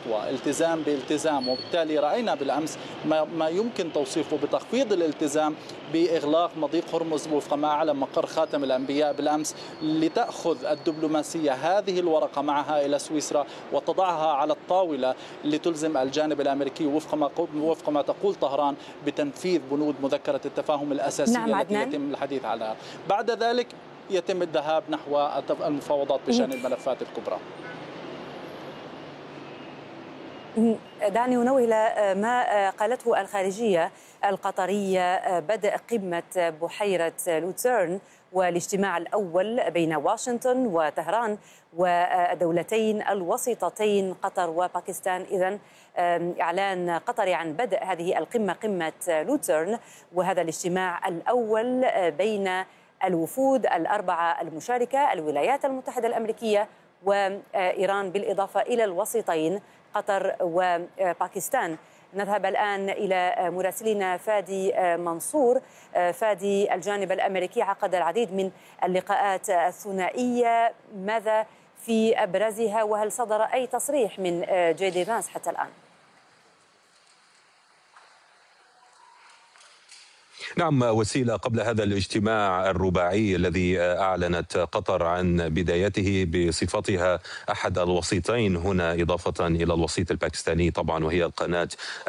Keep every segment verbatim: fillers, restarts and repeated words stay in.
خطوة، التزام بالتزام. وبالتالي رأينا بالأمس ما يمكن توصيفه بتخفيض الالتزام بإغلاق مضيق هرمز وفق ما أعلن مقر خاتم الأنبياء بالأمس، لتأخذ الدبلوماسية هذه الورقة معها إلى سويسرا وتضعها على الطاولة لتلزم الجانب الأمريكي وفق ما وفق ما تقول طهران بتنفيذ بنود مذكرة التفاهم الأساسية. نعم التي يتم الحديث عنها. بعد ذلك يتم الذهاب نحو المفاوضات بشأن الملفات الكبرى. دعني أنوه إلى ما قالته الخارجية القطرية بدء قمة بحيرة لوتسيرن والاجتماع الأول بين واشنطن وطهران والدولتين الوسيطتين قطر وباكستان. إذن إعلان قطري عن بدء هذه القمة قمة لوتسيرن، وهذا الاجتماع الأول بين الوفود الأربعة المشاركة، الولايات المتحدة الأمريكية وإيران بالإضافة إلى الوسيطين قطر وباكستان. نذهب الآن إلى مراسلنا فادي منصور. فادي، الجانب الأمريكي عقد العديد من اللقاءات الثنائية، ماذا في أبرزها وهل صدر أي تصريح من جي دي فانس حتى الآن؟ نعم وسيلة، قبل هذا الاجتماع الرباعي الذي أعلنت قطر عن بدايته بصفتها أحد الوسيطين هنا إضافة إلى الوسيط الباكستاني طبعا وهي القناة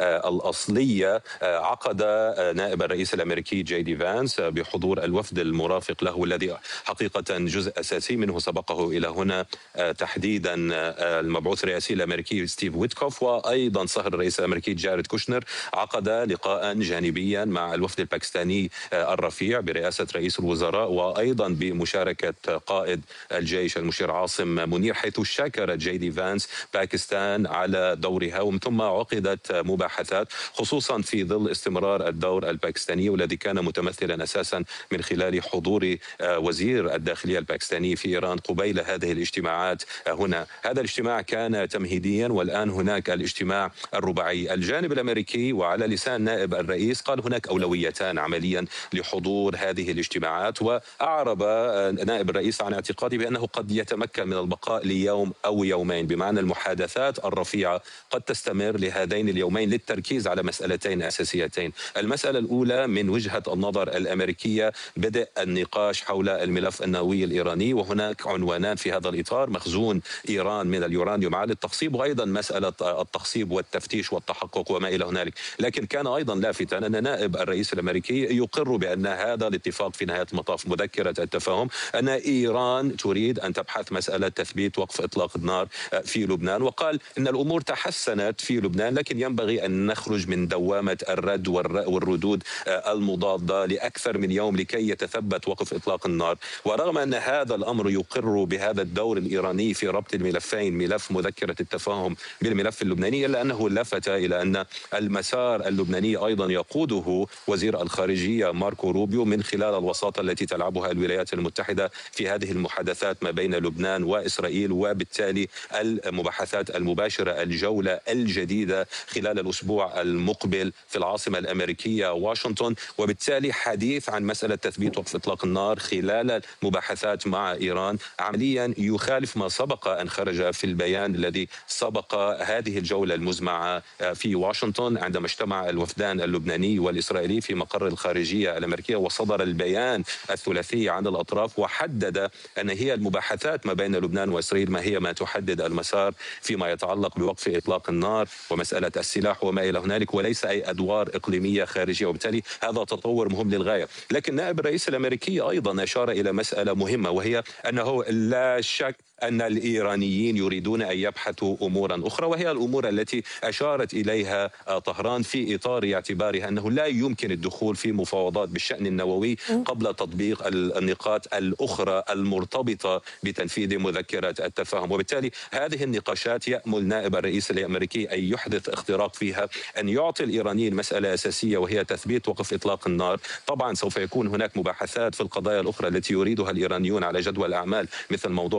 الأصلية، عقد نائب الرئيس الأمريكي جي دي فانس بحضور الوفد المرافق له الذي حقيقة جزء أساسي منه سبقه إلى هنا تحديدا المبعوث الرئاسي الأمريكي ستيف ويتكوف وأيضا صهر الرئيس الأمريكي جاريد كوشنر. عقد لقاء جانبيا مع الوفد الباكستاني الرفيع برئاسة رئيس الوزراء وأيضا بمشاركة قائد الجيش المشير عاصم منير، حيث شكر جي دي فانس باكستان على دورها، ومن ثم عقدت مباحثات خصوصا في ظل استمرار الدور الباكستاني والذي كان متمثلا أساسا من خلال حضور وزير الداخلية الباكستاني في إيران قبيل هذه الاجتماعات هنا. هذا الاجتماع كان تمهيديا والآن هناك الاجتماع الرباعي. الجانب الأمريكي وعلى لسان نائب الرئيس قال هناك أولويتان عمليا لحضور هذه الاجتماعات، وأعرب نائب الرئيس عن اعتقاده بأنه قد يتمكن من البقاء ليوم أو يومين، بمعنى المحادثات الرفيعة قد تستمر لهذين اليومين للتركيز على مسألتين أساسيتين. المسألة الأولى من وجهة النظر الأمريكية بدء النقاش حول الملف النووي الإيراني، وهناك عنوانان في هذا الإطار: مخزون إيران من اليورانيوم عالي التخصيب، وأيضا مسألة التخصيب والتفتيش والتحقق وما إلى هنالك. لكن كان أيضا لافتا أن نائب الرئيس الأمريكي يقر بأن هذا الاتفاق في نهاية المطاف مذكرة التفاهم أن إيران تريد أن تبحث مسألة تثبيت وقف إطلاق النار في لبنان، وقال إن الأمور تحسنت في لبنان لكن ينبغي أن نخرج من دوامة الرد والردود المضادة لأكثر من يوم لكي يتثبت وقف إطلاق النار. ورغم أن هذا الأمر يقر بهذا الدور الإيراني في ربط الملفين، ملف مذكرة التفاهم بالملف اللبناني، إلا أنه لفت إلى أن المسار اللبناني أيضا يقوده وزير الخارجية ماركو روبيو من خلال الوساطة التي تلعبها الولايات المتحدة في هذه المحادثات ما بين لبنان وإسرائيل، وبالتالي المباحثات المباشرة الجولة الجديدة خلال الأسبوع المقبل في العاصمة الأمريكية واشنطن، وبالتالي حديث عن مسألة تثبيت وقف إطلاق النار خلال المباحثات مع إيران عمليا يخالف ما سبق أن خرج في البيان الذي سبق هذه الجولة المزمعة في واشنطن عندما اجتمع الوفدان اللبناني والإسرائيلي في مقر الخارجية الأمريكية، وصدر البيان الثلاثي عن الأطراف وحدد أن هي المباحثات ما بين لبنان وإسرائيل ما هي ما تحدد المسار فيما يتعلق بوقف إطلاق النار ومسألة السلاح وما إلى هنالك، وليس أي أدوار إقليمية خارجية، وبالتالي هذا تطور مهم للغاية. لكن نائب الرئيس الأمريكي أيضا أشار إلى مسألة مهمة، وهي أنه لا شك أن الإيرانيين يريدون أن يبحثوا أمورا أخرى، وهي الأمور التي أشارت إليها طهران في إطار اعتبارها أنه لا يمكن الدخول في مفاوضات بالشأن النووي قبل تطبيق النقاط الأخرى المرتبطة بتنفيذ مذكرة التفاهم. وبالتالي هذه النقاشات يأمل نائب الرئيس الأمريكي أن يحدث اختراق فيها، أن يعطي الإيرانيين مسألة أساسية وهي تثبيت وقف إطلاق النار. طبعا سوف يكون هناك مباحثات في القضايا الأخرى التي يريدها الإيرانيون على جدول الأعمال مثل موضوع الإعفاء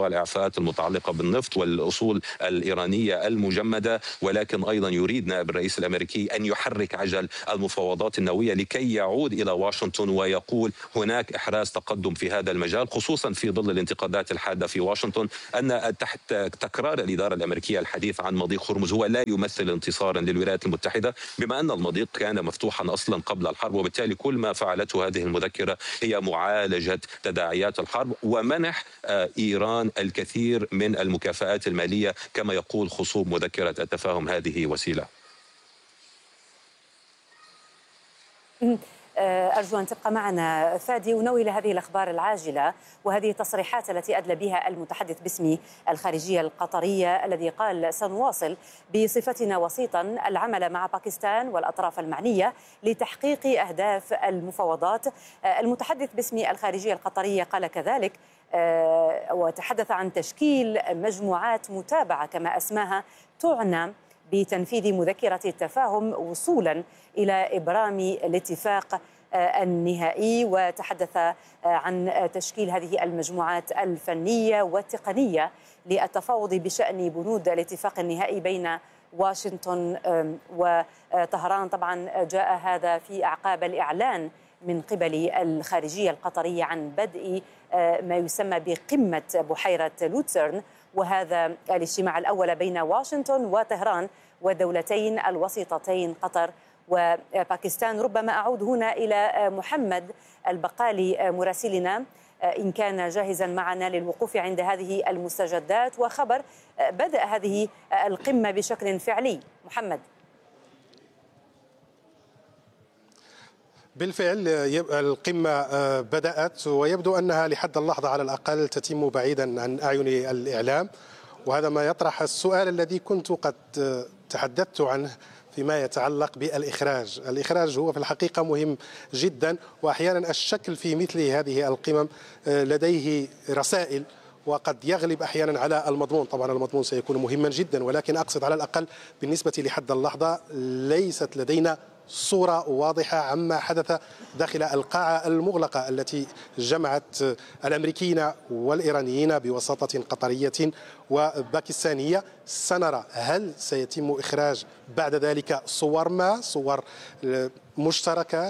الموضوعات المتعلقة بالنفط والأصول الإيرانية المجمدة، ولكن أيضا يريد نائب الرئيس الأمريكي أن يحرك عجل المفاوضات النووية لكي يعود إلى واشنطن ويقول هناك إحراز تقدم في هذا المجال، خصوصا في ظل الانتقادات الحادة في واشنطن أن تحت تكرار الإدارة الأمريكية الحديث عن مضيق هرمز هو لا يمثل انتصارا للولايات المتحدة، بما أن المضيق كان مفتوحا أصلا قبل الحرب، وبالتالي كل ما فعلته هذه المذكرة هي معالجة تداعيات الحرب ومنح إيران الكثير من المكافآت المالية كما يقول خصوم مذكرة التفاهم. هذه وسيلة. أرجو أن تبقى معنا فادي، ونوي لهذه الأخبار العاجلة وهذه التصريحات التي أدلى بها المتحدث باسم الخارجية القطرية الذي قال سنواصل بصفتنا وسيطا العمل مع باكستان والأطراف المعنية لتحقيق أهداف المفاوضات. المتحدث باسم الخارجية القطرية قال كذلك وتحدث عن تشكيل مجموعات متابعة كما أسماها تعنى بتنفيذ مذكرة التفاهم وصولا إلى إبرام الاتفاق النهائي، وتحدث عن تشكيل هذه المجموعات الفنية والتقنية للتفاوض بشأن بنود الاتفاق النهائي بين واشنطن وطهران. طبعا جاء هذا في أعقاب الإعلان من قبل الخارجية القطرية عن بدء ما يسمى بقمة بحيرة لوتسرن، وهذا الاجتماع الأول بين واشنطن وطهران والدولتين الوسيطتين قطر وباكستان. ربما أعود هنا إلى محمد البقالي مراسلنا إن كان جاهزا معنا للوقوف عند هذه المستجدات وخبر بدء هذه القمة بشكل فعلي. محمد. بالفعل القمة بدأت ويبدو أنها لحد اللحظة على الأقل تتم بعيدا عن أعين الإعلام، وهذا ما يطرح السؤال الذي كنت قد تحدثت عنه فيما يتعلق بالإخراج. الإخراج هو في الحقيقة مهم جدا، وأحيانا الشكل في مثل هذه القمم لديه رسائل وقد يغلب أحيانا على المضمون. طبعا المضمون سيكون مهما جدا، ولكن أقصد على الأقل بالنسبة لحد اللحظة ليست لدينا صورة واضحة عما حدث داخل القاعة المغلقة التي جمعت الأمريكيين والإيرانيين بوساطة قطرية وباكستانية. سنرى هل سيتم إخراج بعد ذلك صور ما صور مشتركة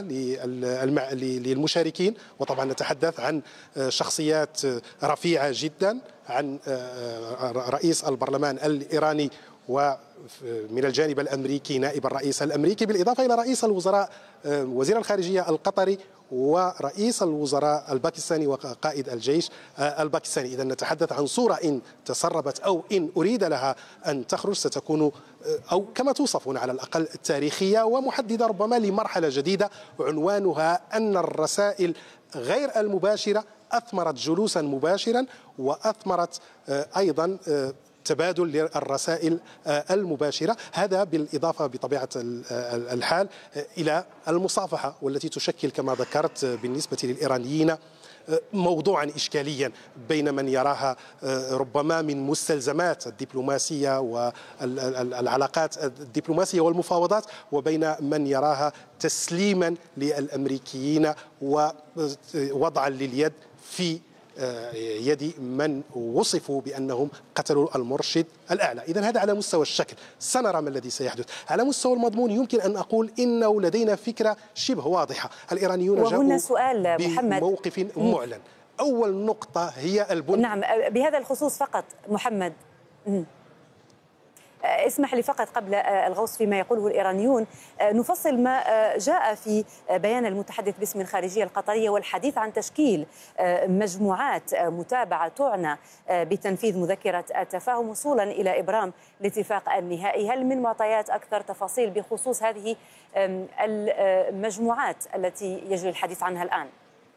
للمشاركين، وطبعا نتحدث عن شخصيات رفيعة جدا، عن رئيس البرلمان الإيراني ومن الجانب الأمريكي نائب الرئيس الأمريكي، بالإضافة إلى رئيس الوزراء وزير الخارجية القطري ورئيس الوزراء الباكستاني وقائد الجيش الباكستاني. إذا نتحدث عن صورة إن تسربت أو إن أريد لها أن تخرج ستكون أو كما توصف هنا على الأقل تاريخية ومحددة ربما لمرحلة جديدة عنوانها أن الرسائل غير المباشرة أثمرت جلوسا مباشرا وأثمرت أيضا تبادل الرسائل المباشرة. هذا بالإضافة بطبيعة الحال إلى المصافحة، والتي تشكل كما ذكرت بالنسبة للإيرانيين موضوعا إشكاليا بين من يراها ربما من مستلزمات الدبلوماسية والعلاقات الدبلوماسية والمفاوضات، وبين من يراها تسليما للأمريكيين ووضعا لليد في يد من وصفوا بأنهم قتلوا المرشد الأعلى. إذن هذا على مستوى الشكل، سنرى ما الذي سيحدث. على مستوى المضمون يمكن أن أقول إنه لدينا فكرة شبه واضحة. الإيرانيون جاءوا سؤال بموقف معلن. أول نقطة هي البنى. نعم، بهذا الخصوص فقط محمد، اسمح لي فقط قبل الغوص فيما يقوله الإيرانيون نفصل ما جاء في بيان المتحدث باسم الخارجية القطرية والحديث عن تشكيل مجموعات متابعة تعنى بتنفيذ مذكرة التفاهم وصولا إلى إبرام الاتفاق النهائي. هل من معطيات أكثر تفاصيل بخصوص هذه المجموعات التي يجري الحديث عنها الآن؟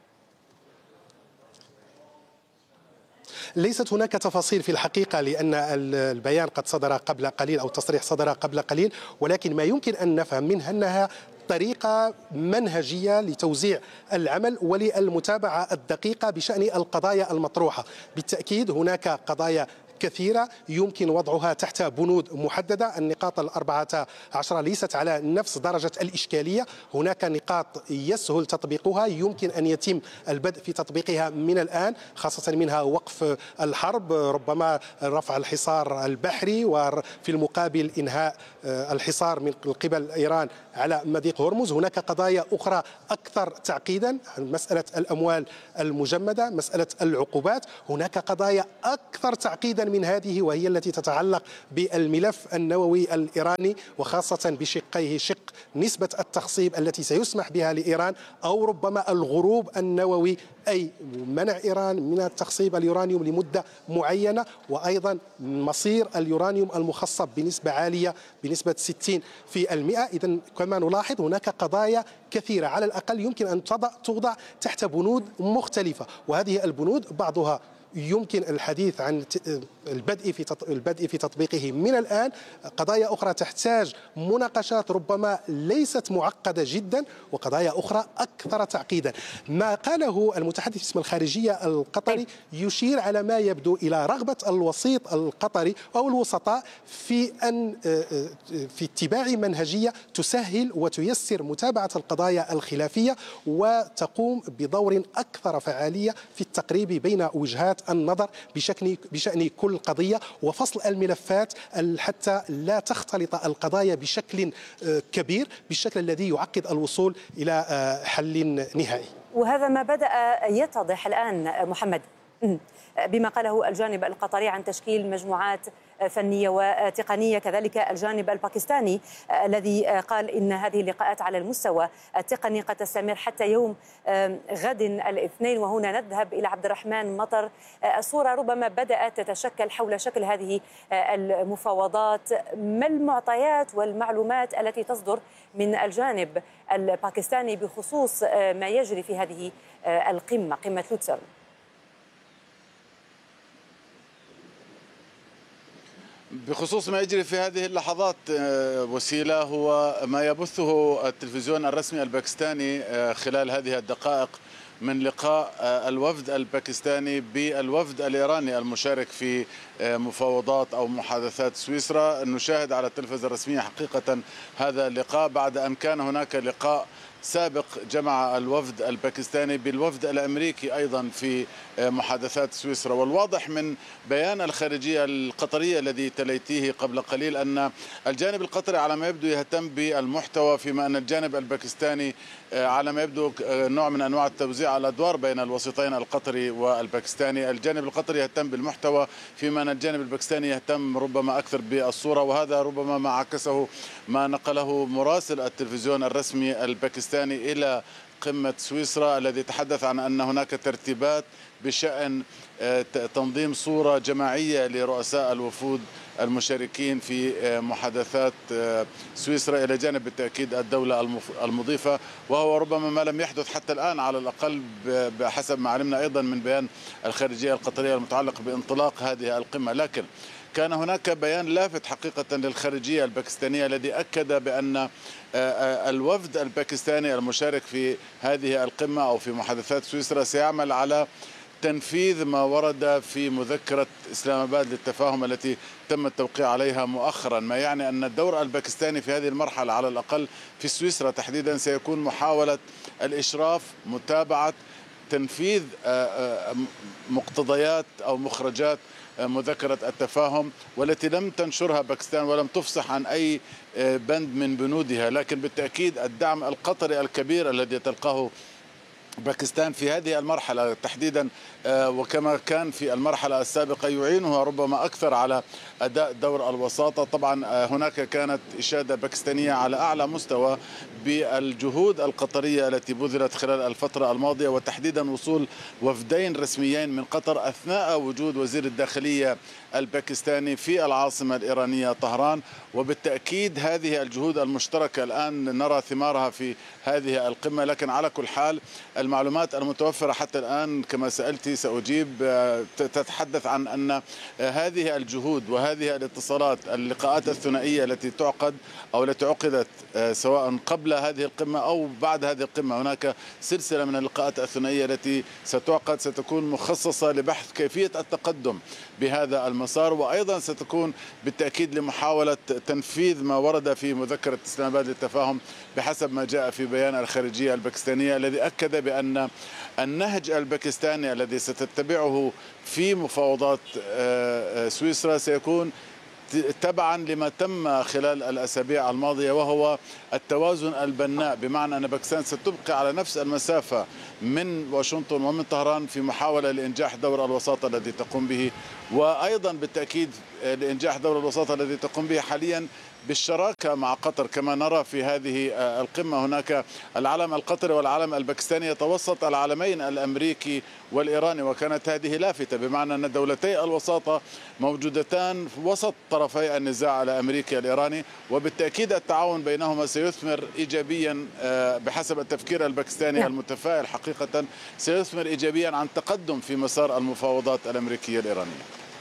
ليست هناك تفاصيل في الحقيقة، لأن البيان قد صدر قبل قليل أو التصريح صدر قبل قليل، ولكن ما يمكن أن نفهم منها أنها طريقة منهجية لتوزيع العمل وللمتابعة الدقيقة بشأن القضايا المطروحة. بالتأكيد هناك قضايا كثيرة يمكن وضعها تحت بنود محددة. النقاط الأربعة عشر ليست على نفس درجة الإشكالية، هناك نقاط يسهل تطبيقها، يمكن أن يتم البدء في تطبيقها من الآن، خاصة منها وقف الحرب، ربما رفع الحصار البحري، وفي المقابل إنهاء الحصار من قبل إيران على مضيق هرمز. هناك قضايا أخرى أكثر تعقيدا، مسألة الأموال المجمدة، مسألة العقوبات. هناك قضايا أكثر تعقيدا من هذه، وهي التي تتعلق بالملف النووي الإيراني، وخاصة بشقيه، شق نسبة التخصيب التي سيسمح بها لإيران، أو ربما الغروب النووي، أي منع إيران من التخصيب اليورانيوم لمدة معينة، وأيضا مصير اليورانيوم المخصب بنسبة عالية بنسبة ستين بالمئة. إذا كما نلاحظ هناك قضايا كثيرة على الأقل يمكن أن توضع تحت بنود مختلفة، وهذه البنود بعضها يمكن الحديث عن البدء في البدء في تطبيقه من الآن، قضايا أخرى تحتاج مناقشات ربما ليست معقدة جدا، وقضايا أخرى أكثر تعقيدا. ما قاله المتحدث باسم الخارجية القطري يشير على ما يبدو إلى رغبة الوسيط القطري أو الوسطاء في أن في اتباع منهجية تسهل وتيسر متابعة القضايا الخلافية، وتقوم بدور أكثر فعالية في التقريب بين وجهات النظر بشأن بشأن كل قضية، وفصل الملفات حتى لا تختلط القضايا بشكل كبير بالشكل الذي يعقد الوصول إلى حل نهائي. وهذا ما بدأ يتضح الآن محمد بما قاله الجانب القطري عن تشكيل مجموعات فنية وتقنية، كذلك الجانب الباكستاني الذي قال إن هذه اللقاءات على المستوى التقني قد تستمر حتى يوم غد الاثنين. وهنا نذهب إلى عبد الرحمن مطر. الصورة ربما بدأت تتشكل حول شكل هذه المفاوضات، ما المعطيات والمعلومات التي تصدر من الجانب الباكستاني بخصوص ما يجري في هذه القمة، قمة لوتسرن؟ بخصوص ما يجري في هذه اللحظات وسيلة، هو ما يبثه التلفزيون الرسمي الباكستاني خلال هذه الدقائق من لقاء الوفد الباكستاني بالوفد الإيراني المشارك في مفاوضات أو محادثات سويسرا. نشاهد على التلفزة الرسمية حقيقة هذا اللقاء بعد أن كان هناك لقاء سابق جمع الوفد الباكستاني بالوفد الأمريكي أيضا في محادثات سويسرا. والواضح من بيان الخارجية القطرية الذي تليتيه قبل قليل أن الجانب القطري على ما يبدو يهتم بالمحتوى، فيما أن الجانب الباكستاني على ما يبدو نوع من أنواع التوزيع الأدوار بين الوسيطين القطري والباكستاني. الجانب القطري يهتم بالمحتوى، فيما أن الجانب الباكستاني يهتم ربما أكثر بالصورة، وهذا ربما ما عكسه ما نقله مراسل التلفزيون الرسمي الباكستاني إلى قمة سويسرا، الذي تحدث عن أن هناك ترتيبات بشأن تنظيم صورة جماعية لرؤساء الوفود المشاركين في محادثات سويسرا، إلى جانب بالتأكيد الدولة المضيفة، وهو ربما ما لم يحدث حتى الآن على الأقل بحسب ما علمنا أيضا من بيان الخارجية القطرية المتعلق بانطلاق هذه القمة. لكن كان هناك بيان لافت حقيقة للخارجية الباكستانية الذي أكد بأن الوفد الباكستاني المشارك في هذه القمة أو في محادثات سويسرا سيعمل على تنفيذ ما ورد في مذكرة إسلام آباد للتفاهم التي تم التوقيع عليها مؤخرا، ما يعني أن الدور الباكستاني في هذه المرحلة على الأقل في سويسرا تحديدا سيكون محاولة الإشراف، متابعة تنفيذ مقتضيات أو مخرجات مذكرة التفاهم، والتي لم تنشرها باكستان ولم تفصح عن أي بند من بنودها. لكن بالتأكيد الدعم القطري الكبير الذي تلقاه باكستان في هذه المرحلة تحديدا وكما كان في المرحلة السابقة يعينها ربما أكثر على أداء دور الوساطة. طبعا هناك كانت إشادة باكستانية على أعلى مستوى بالجهود القطرية التي بذلت خلال الفترة الماضية، وتحديدا وصول وفدين رسميين من قطر أثناء وجود وزير الداخلية الباكستاني في العاصمة الإيرانية طهران. وبالتأكيد هذه الجهود المشتركة الآن نرى ثمارها في هذه القمة. لكن على كل حال المعلومات المتوفرة حتى الآن كما سألتي سأجيب، تتحدث عن أن هذه الجهود وهذه الاتصالات، اللقاءات الثنائية التي تعقد أو التي عقدت سواء قبل هذه القمة أو بعد هذه القمة، هناك سلسلة من اللقاءات الثنائية التي ستعقد ستكون مخصصة لبحث كيفية التقدم بهذا المسار، وأيضا ستكون بالتأكيد لمحاولة تنفيذ ما ورد في مذكرة إسلام آباد للتفاهم بحسب ما جاء في بيان الخارجية الباكستانية الذي أكد بأن النهج الباكستاني الذي ستتبعه في مفاوضات سويسرا سيكون تبعا لما تم خلال الأسابيع الماضية، وهو التوازن البناء، بمعنى أن باكستان ستبقى على نفس المسافة من واشنطن ومن طهران في محاولة لإنجاح دور الوساطة الذي تقوم به، وأيضا بالتأكيد لإنجاح دور الوساطة الذي تقوم به حاليا بالشراكة مع قطر. كما نرى في هذه القمة هناك العلم القطري والعلم الباكستاني يتوسط العلمين الأمريكي والإيراني، وكانت هذه لافتة بمعنى أن دولتي الوساطة موجودتان وسط طرفي النزاع الأمريكي الإيراني، وبالتأكيد التعاون بينهما سيثمر إيجابيا بحسب التفكير الباكستاني المتفائل حقيقة، سيثمر إيجابيا عن تقدم في مسار المفاوضات الأمريكية الإيرانية.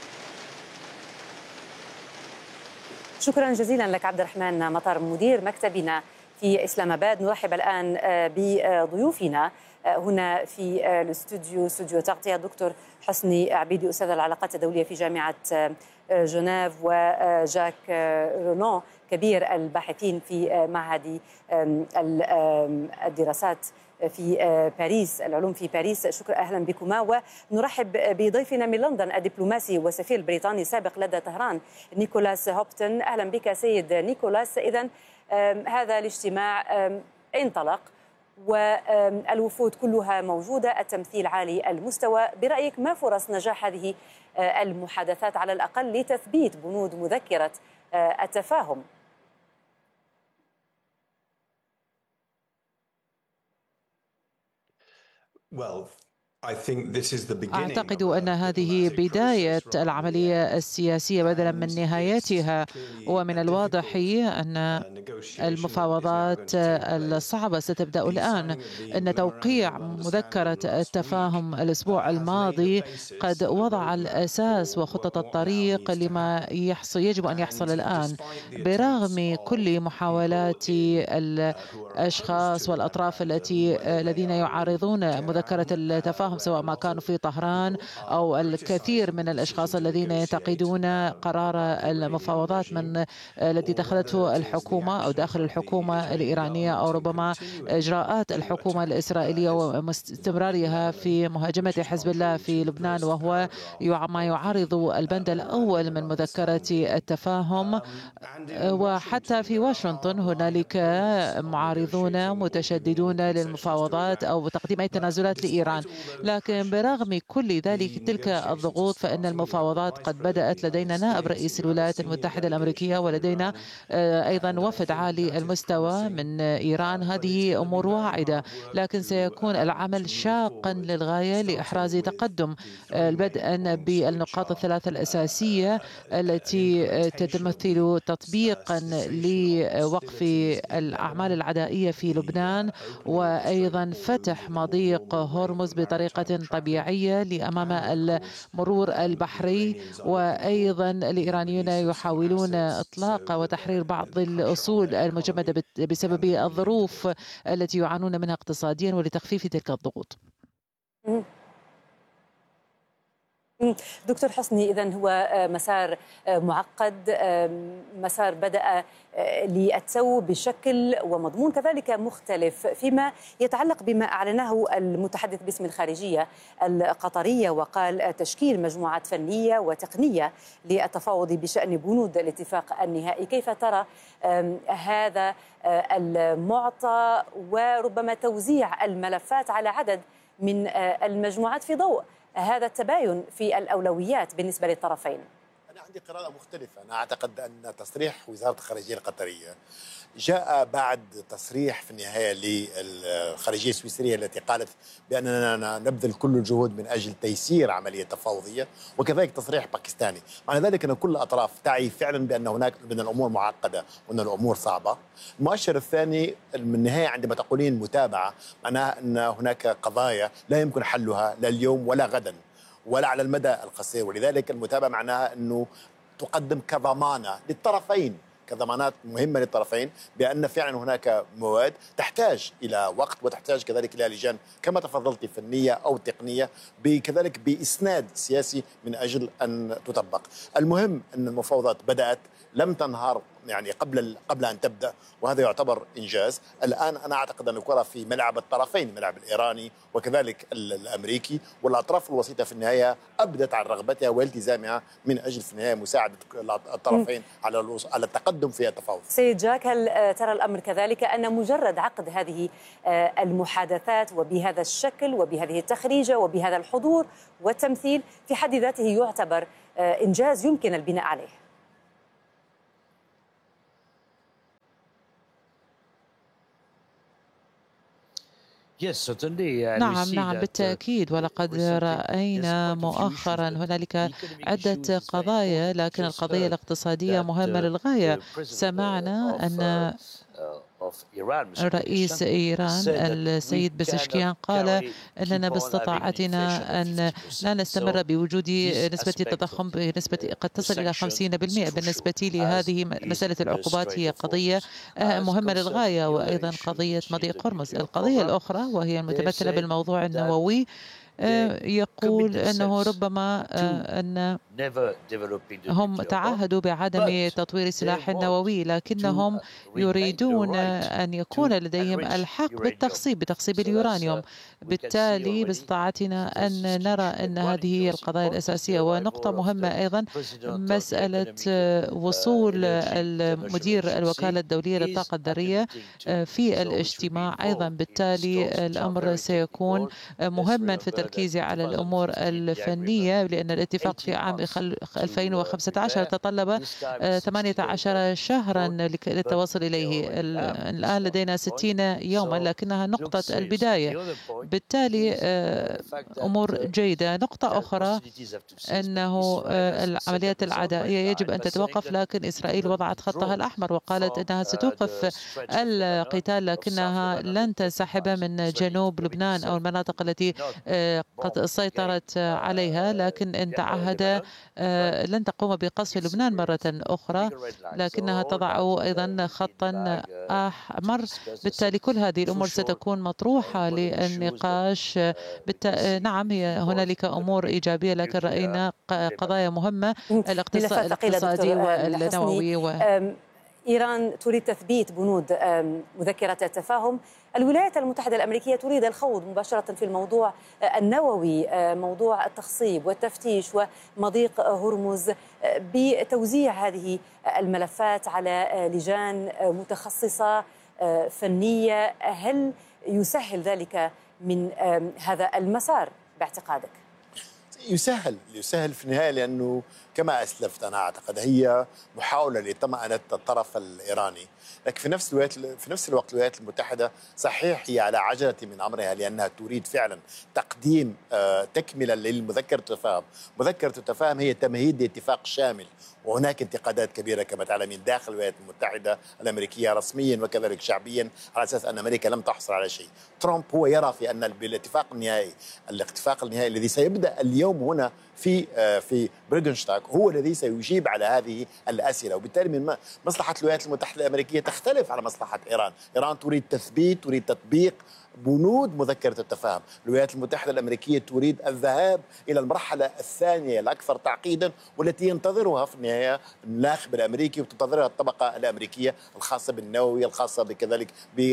شكرا جزيلا لك عبد الرحمن مطر مدير مكتبنا في إسلام آباد. نرحب الآن بضيوفنا هنا في الاستوديو، استوديو تغطية، دكتور حسني عبيدي أستاذ العلاقات الدولية في جامعة جنيف، وجاك رولون كبير الباحثين في معهد الدراسات في باريس، العلوم في باريس. شكرا، أهلا بكما. ونرحب بضيفنا من لندن الدبلوماسي والسفير البريطاني السابق لدى طهران نيكولاس هوبتون. أهلا بك سيد نيكولاس. إذن هذا الاجتماع انطلق والوفود كلها موجودة، التمثيل عالي المستوى. برأيك ما فرص نجاح هذه المحادثات على الأقل لتثبيت بنود مذكرة التفاهم؟ Well, أعتقد أن هذه بداية العملية السياسية بدلا من نهايتها، ومن الواضح أن المفاوضات الصعبة ستبدأ الآن. أن توقيع مذكرة التفاهم الأسبوع الماضي قد وضع الأساس وخطة الطريق لما يحصل يجب أن يحصل الآن، برغم كل محاولات الأشخاص والأطراف التي الذين يعارضون مذكرة التفاهم، سواء ما كانوا في طهران أو الكثير من الأشخاص الذين ينتقدون قرار المفاوضات من الذي اتخذته الحكومة أو داخل الحكومة الإيرانية، أو ربما إجراءات الحكومة الإسرائيلية واستمرارها في مهاجمة حزب الله في لبنان، وهو ما يعارض البند الأول من مذكرة التفاهم. وحتى في واشنطن هنالك معارضون متشددون للمفاوضات أو تقديم أي تنازلات لإيران. لكن برغم كل ذلك تلك الضغوط فإن المفاوضات قد بدأت. لدينا نائب رئيس الولايات المتحدة الأمريكية، ولدينا أيضا وفد عالي المستوى من إيران. هذه أمور واعدة، لكن سيكون العمل شاقا للغاية لإحراز تقدم، بدءا بالنقاط الثلاثة الأساسية التي تتمثل تطبيقا لوقف الأعمال العدائية في لبنان، وأيضا فتح مضيق هرمز بطريقة طبيعية لأمام المرور البحري. وأيضا الإيرانيون يحاولون إطلاق وتحرير بعض الأصول المجمدة بسبب الظروف التي يعانون منها اقتصاديا ولتخفيف تلك الضغوط. دكتور حسني، إذن هو مسار معقد، مسار بدأ للتو بشكل ومضمون كذلك مختلف فيما يتعلق بما أعلنه المتحدث باسم الخارجية القطرية، وقال تشكيل مجموعات فنية وتقنية للتفاوض بشأن بنود الاتفاق النهائي. كيف ترى هذا المعطى وربما توزيع الملفات على عدد من المجموعات في ضوء هذا التباين في الأولويات بالنسبة للطرفين؟ عندي قراءة مختلفة. أنا أعتقد أن تصريح وزارة الخارجية القطرية جاء بعد تصريح في النهاية للخارجية السويسرية التي قالت بأننا نبذل كل الجهود من أجل تيسير عملية تفاوضية، وكذلك تصريح باكستاني. معنى ذلك أن كل الأطراف تعي فعلا بأن هناك من الأمور معقدة وأن الأمور صعبة. المؤشر الثاني من النهاية عندما تقولين متابعة، معناها أن هناك قضايا لا يمكن حلها لا اليوم ولا غدا ولا على المدى القصير، ولذلك المتابعة معناها أنه تقدم كضمانة للطرفين، كضمانات مهمة للطرفين بأن فعلا هناك مواد تحتاج إلى وقت وتحتاج كذلك إلى لجان كما تفضلت فنية أو تقنية، كذلك بإسناد سياسي من أجل أن تطبق. المهم أن المفاوضات بدأت، لم تنهار يعني قبل قبل أن تبدأ، وهذا يعتبر إنجاز. الآن أنا أعتقد أن الكرة في ملعب الطرفين، الملعب الإيراني وكذلك الأمريكي، والأطراف الوسيطة في النهاية أبدت عن رغبتها والتزامها من أجل في النهاية مساعدة الطرفين على على التقدم في التفاوض. سيد جاك، هل ترى الأمر كذلك أن مجرد عقد هذه المحادثات وبهذا الشكل وبهذه التخريجة وبهذا الحضور والتمثيل في حد ذاته يعتبر إنجاز يمكن البناء عليه؟ نعم نعم بالتأكيد، ولقد رأينا مؤخرا هنالك عدة قضايا، لكن القضية الاقتصادية مهمة للغاية. سمعنا أن رئيس إيران السيد بزشكيان قال أننا باستطاعتنا أن لا نستمر بوجود نسبة التضخم بنسبة قد تصل إلى خمسين بالمئة. بالنسبة لي هذه مسألة العقوبات هي قضية مهمة للغاية، وأيضا قضية مضيق هرمز. القضية الأخرى وهي المتمثلة بالموضوع النووي، يقول أنه ربما أن هم تعهدوا بعدم تطوير السلاح النووي، لكنهم يريدون أن يكون لديهم الحق بالتخصيب بتخصيب اليورانيوم. بالتالي باستطاعتنا أن نرى أن هذه هي القضايا الأساسية. ونقطة مهمة أيضا مسألة وصول المدير الوكالة الدولية للطاقة الذرية في الاجتماع أيضا. بالتالي الأمر سيكون مهما في التركيز على الأمور الفنية، لأن الاتفاق في عام ألفين وخمسة عشر تطلب ثمانية عشر شهرا للتوصل إليه. الآن لدينا ستين يوما، لكنها نقطة البداية. بالتالي أمور جيدة. نقطة أخرى أنه العمليات العدائية يجب أن تتوقف، لكن إسرائيل وضعت خطها الأحمر وقالت أنها ستوقف القتال، لكنها لن تنسحب من جنوب لبنان أو المناطق التي قد سيطرت عليها، لكن إن تعهد لن تقوم بقصف لبنان مرة أخرى، لكنها تضع أيضا خطا أحمر. بالتالي كل هذه الأمور ستكون مطروحة للنقاش. بالت... نعم هي هنالك أمور إيجابية، لكن رأينا قضايا مهمة الاقتصادي والنووي و... إيران تريد تثبيت بنود مذكرة التفاهم. الولايات المتحدة الأمريكية تريد الخوض مباشرة في الموضوع النووي، موضوع التخصيب والتفتيش ومضيق هرمز، بتوزيع هذه الملفات على لجان متخصصة فنية. هل يسهل ذلك من هذا المسار باعتقادك؟ يسهل يسهل في النهاية، لأنه كما أسلفت أنا أعتقد هي محاولة لطمأنة الطرف الإيراني، لكن في نفس الوقت في نفس الوقت الولايات المتحدة صحيح هي على عجلة من أمرها، لأنها تريد فعلا تقديم تكملة للمذكرة التفاهم. مذكرة التفاهم هي تمهيد لاتفاق شامل، وهناك انتقادات كبيرة كما تعلمين داخل الولايات المتحدة الأمريكية رسميا وكذلك شعبيا على أساس أن أمريكا لم تحصل على شيء. ترامب هو يرى في أن بالاتفاق النهائي الاتفاق النهائي الذي سيبدأ اليوم هنا في في بريدنشتاك هو الذي سيجيب على هذه الأسئلة، وبالتالي من مصلحة الولايات المتحدة الأمريكية تختلف على مصلحة إيران. إيران تريد تثبيت، تريد تطبيق بنود مذكرة التفاهم. الولايات المتحدة الأمريكية تريد الذهاب إلى المرحلة الثانية الأكثر تعقيدا، والتي ينتظرها في النهاية الناخب الأمريكي وتنتظرها الطبقة الأمريكية الخاصة بالنووي، الخاصة بكذلك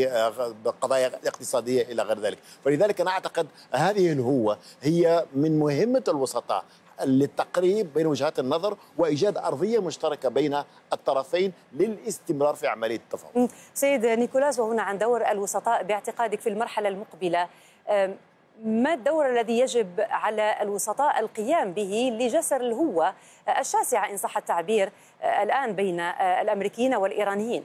بقضايا اقتصادية إلى غير ذلك. فلذلك أنا أعتقد هذه الهوة هي من مهمة الوسطاء للتقريب بين وجهات النظر وإيجاد أرضية مشتركة بين الطرفين للاستمرار في عملية التفاوض. سيد نيكولاس، وهنا عن دور الوسطاء باعتقادك في المرحلة المقبلة، ما الدور الذي يجب على الوسطاء القيام به لجسر الهوة الشاسعة إن صح التعبير الآن بين الأمريكيين والإيرانيين؟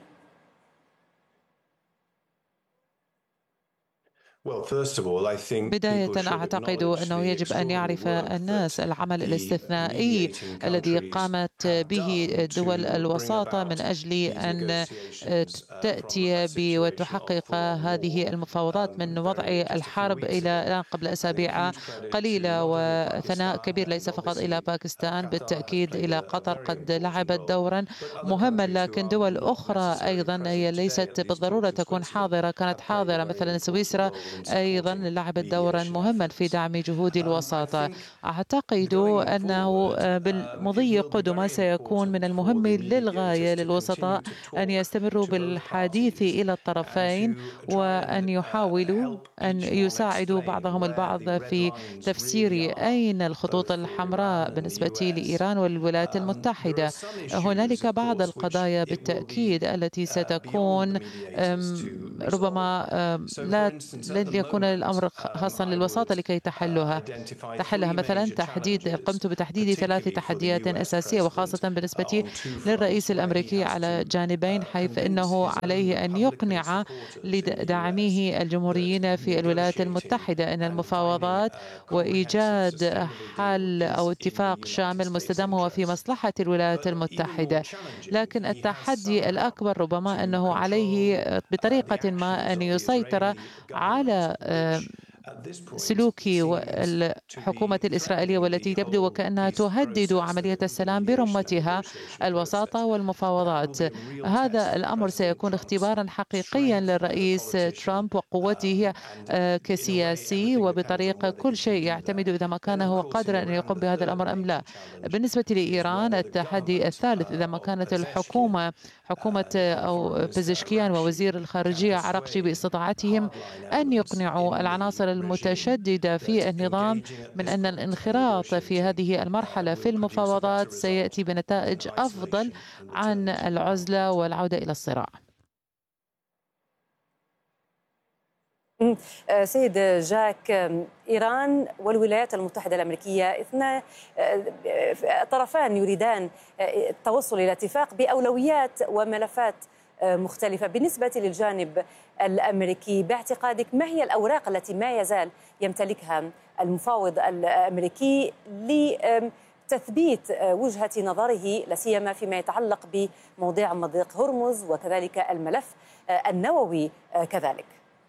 بداية أعتقد أنه يجب أن يعرف الناس العمل الاستثنائي الذي قامت به دول الوساطة من أجل أن تأتي وتحقق هذه المفاوضات من وضع الحرب إلى الآن قبل أسابيع قليلة. وثناء كبير ليس فقط إلى باكستان، بالتأكيد إلى قطر قد لعبت دورا مهما، لكن دول أخرى أيضا هي ليست بالضرورة تكون حاضرة، كانت حاضرة مثلا سويسرا أيضا لعبت دورا مهما في دعم جهود الوساطة. أعتقد أنه بالمضي قدما سيكون من المهم للغاية للوسطاء أن يستمروا بالحديث إلى الطرفين وأن يحاولوا أن يساعدوا بعضهم البعض في تفسير أين الخطوط الحمراء بالنسبة لإيران والولايات المتحدة. هنالك بعض القضايا بالتأكيد التي ستكون ربما لا لن يكون الأمر خاصا للوساطة لكي تحلها تحلها مثلا تحديد قمت بتحديد ثلاث تحديات أساسية، وخاصة بالنسبة للرئيس الأمريكي على جانبين، حيث إنه عليه أن يقنع لدعمه الجمهوريين في الولايات المتحدة أن المفاوضات وإيجاد حل أو اتفاق شامل مستدام هو في مصلحة الولايات المتحدة. لكن التحدي الأكبر ربما أنه عليه بطريقة ما أن يسيطر على سلوك الحكومة الإسرائيلية والتي تبدو وكأنها تهدد عملية السلام برمتها الوساطة والمفاوضات. هذا الأمر سيكون اختبارا حقيقيا للرئيس ترامب وقوته كسياسي وبطريقة كل شيء يعتمد إذا ما كان هو قادرا أن يقوم بهذا الأمر أم لا. بالنسبة لإيران التحدي الثالث إذا ما كانت الحكومة حكومة أو بزشكيان ووزير الخارجية عراقجي باستطاعتهم أن يقنعوا العناصر المتشددة في النظام من أن الانخراط في هذه المرحلة في المفاوضات سيأتي بنتائج أفضل عن العزلة والعودة إلى الصراع. سيد جاك، إيران والولايات المتحدة الأمريكية اثنان طرفان يريدان التوصل إلى اتفاق بأولويات وملفات مختلفة. بالنسبة للجانب الأمريكي باعتقادك ما هي الأوراق التي ما يزال يمتلكها المفاوض الأمريكي لتثبيت وجهة نظره لا سيما فيما يتعلق بموضوع مضيق هرمز وكذلك الملف النووي كذلك؟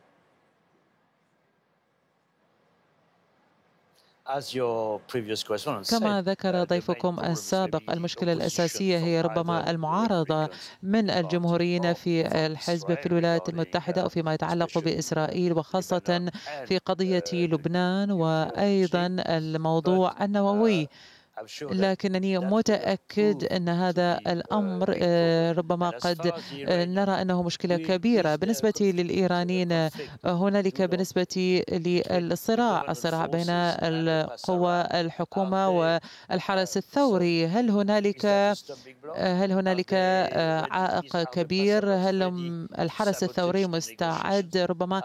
كما ذكر ضيفكم السابق، المشكلة الأساسية هي ربما المعارضة من الجمهوريين في الحزب في الولايات المتحدة وفيما يتعلق بإسرائيل وخاصة في قضية لبنان وأيضا الموضوع النووي. لكنني متأكد أن هذا الأمر ربما قد نرى أنه مشكلة كبيرة بالنسبة للإيرانيين. هنالك بالنسبة للصراع الصراع بين القوى الحكومة والحرس الثوري، هل هنالك هل هنالك عائق كبير؟ هل الحرس الثوري مستعد ربما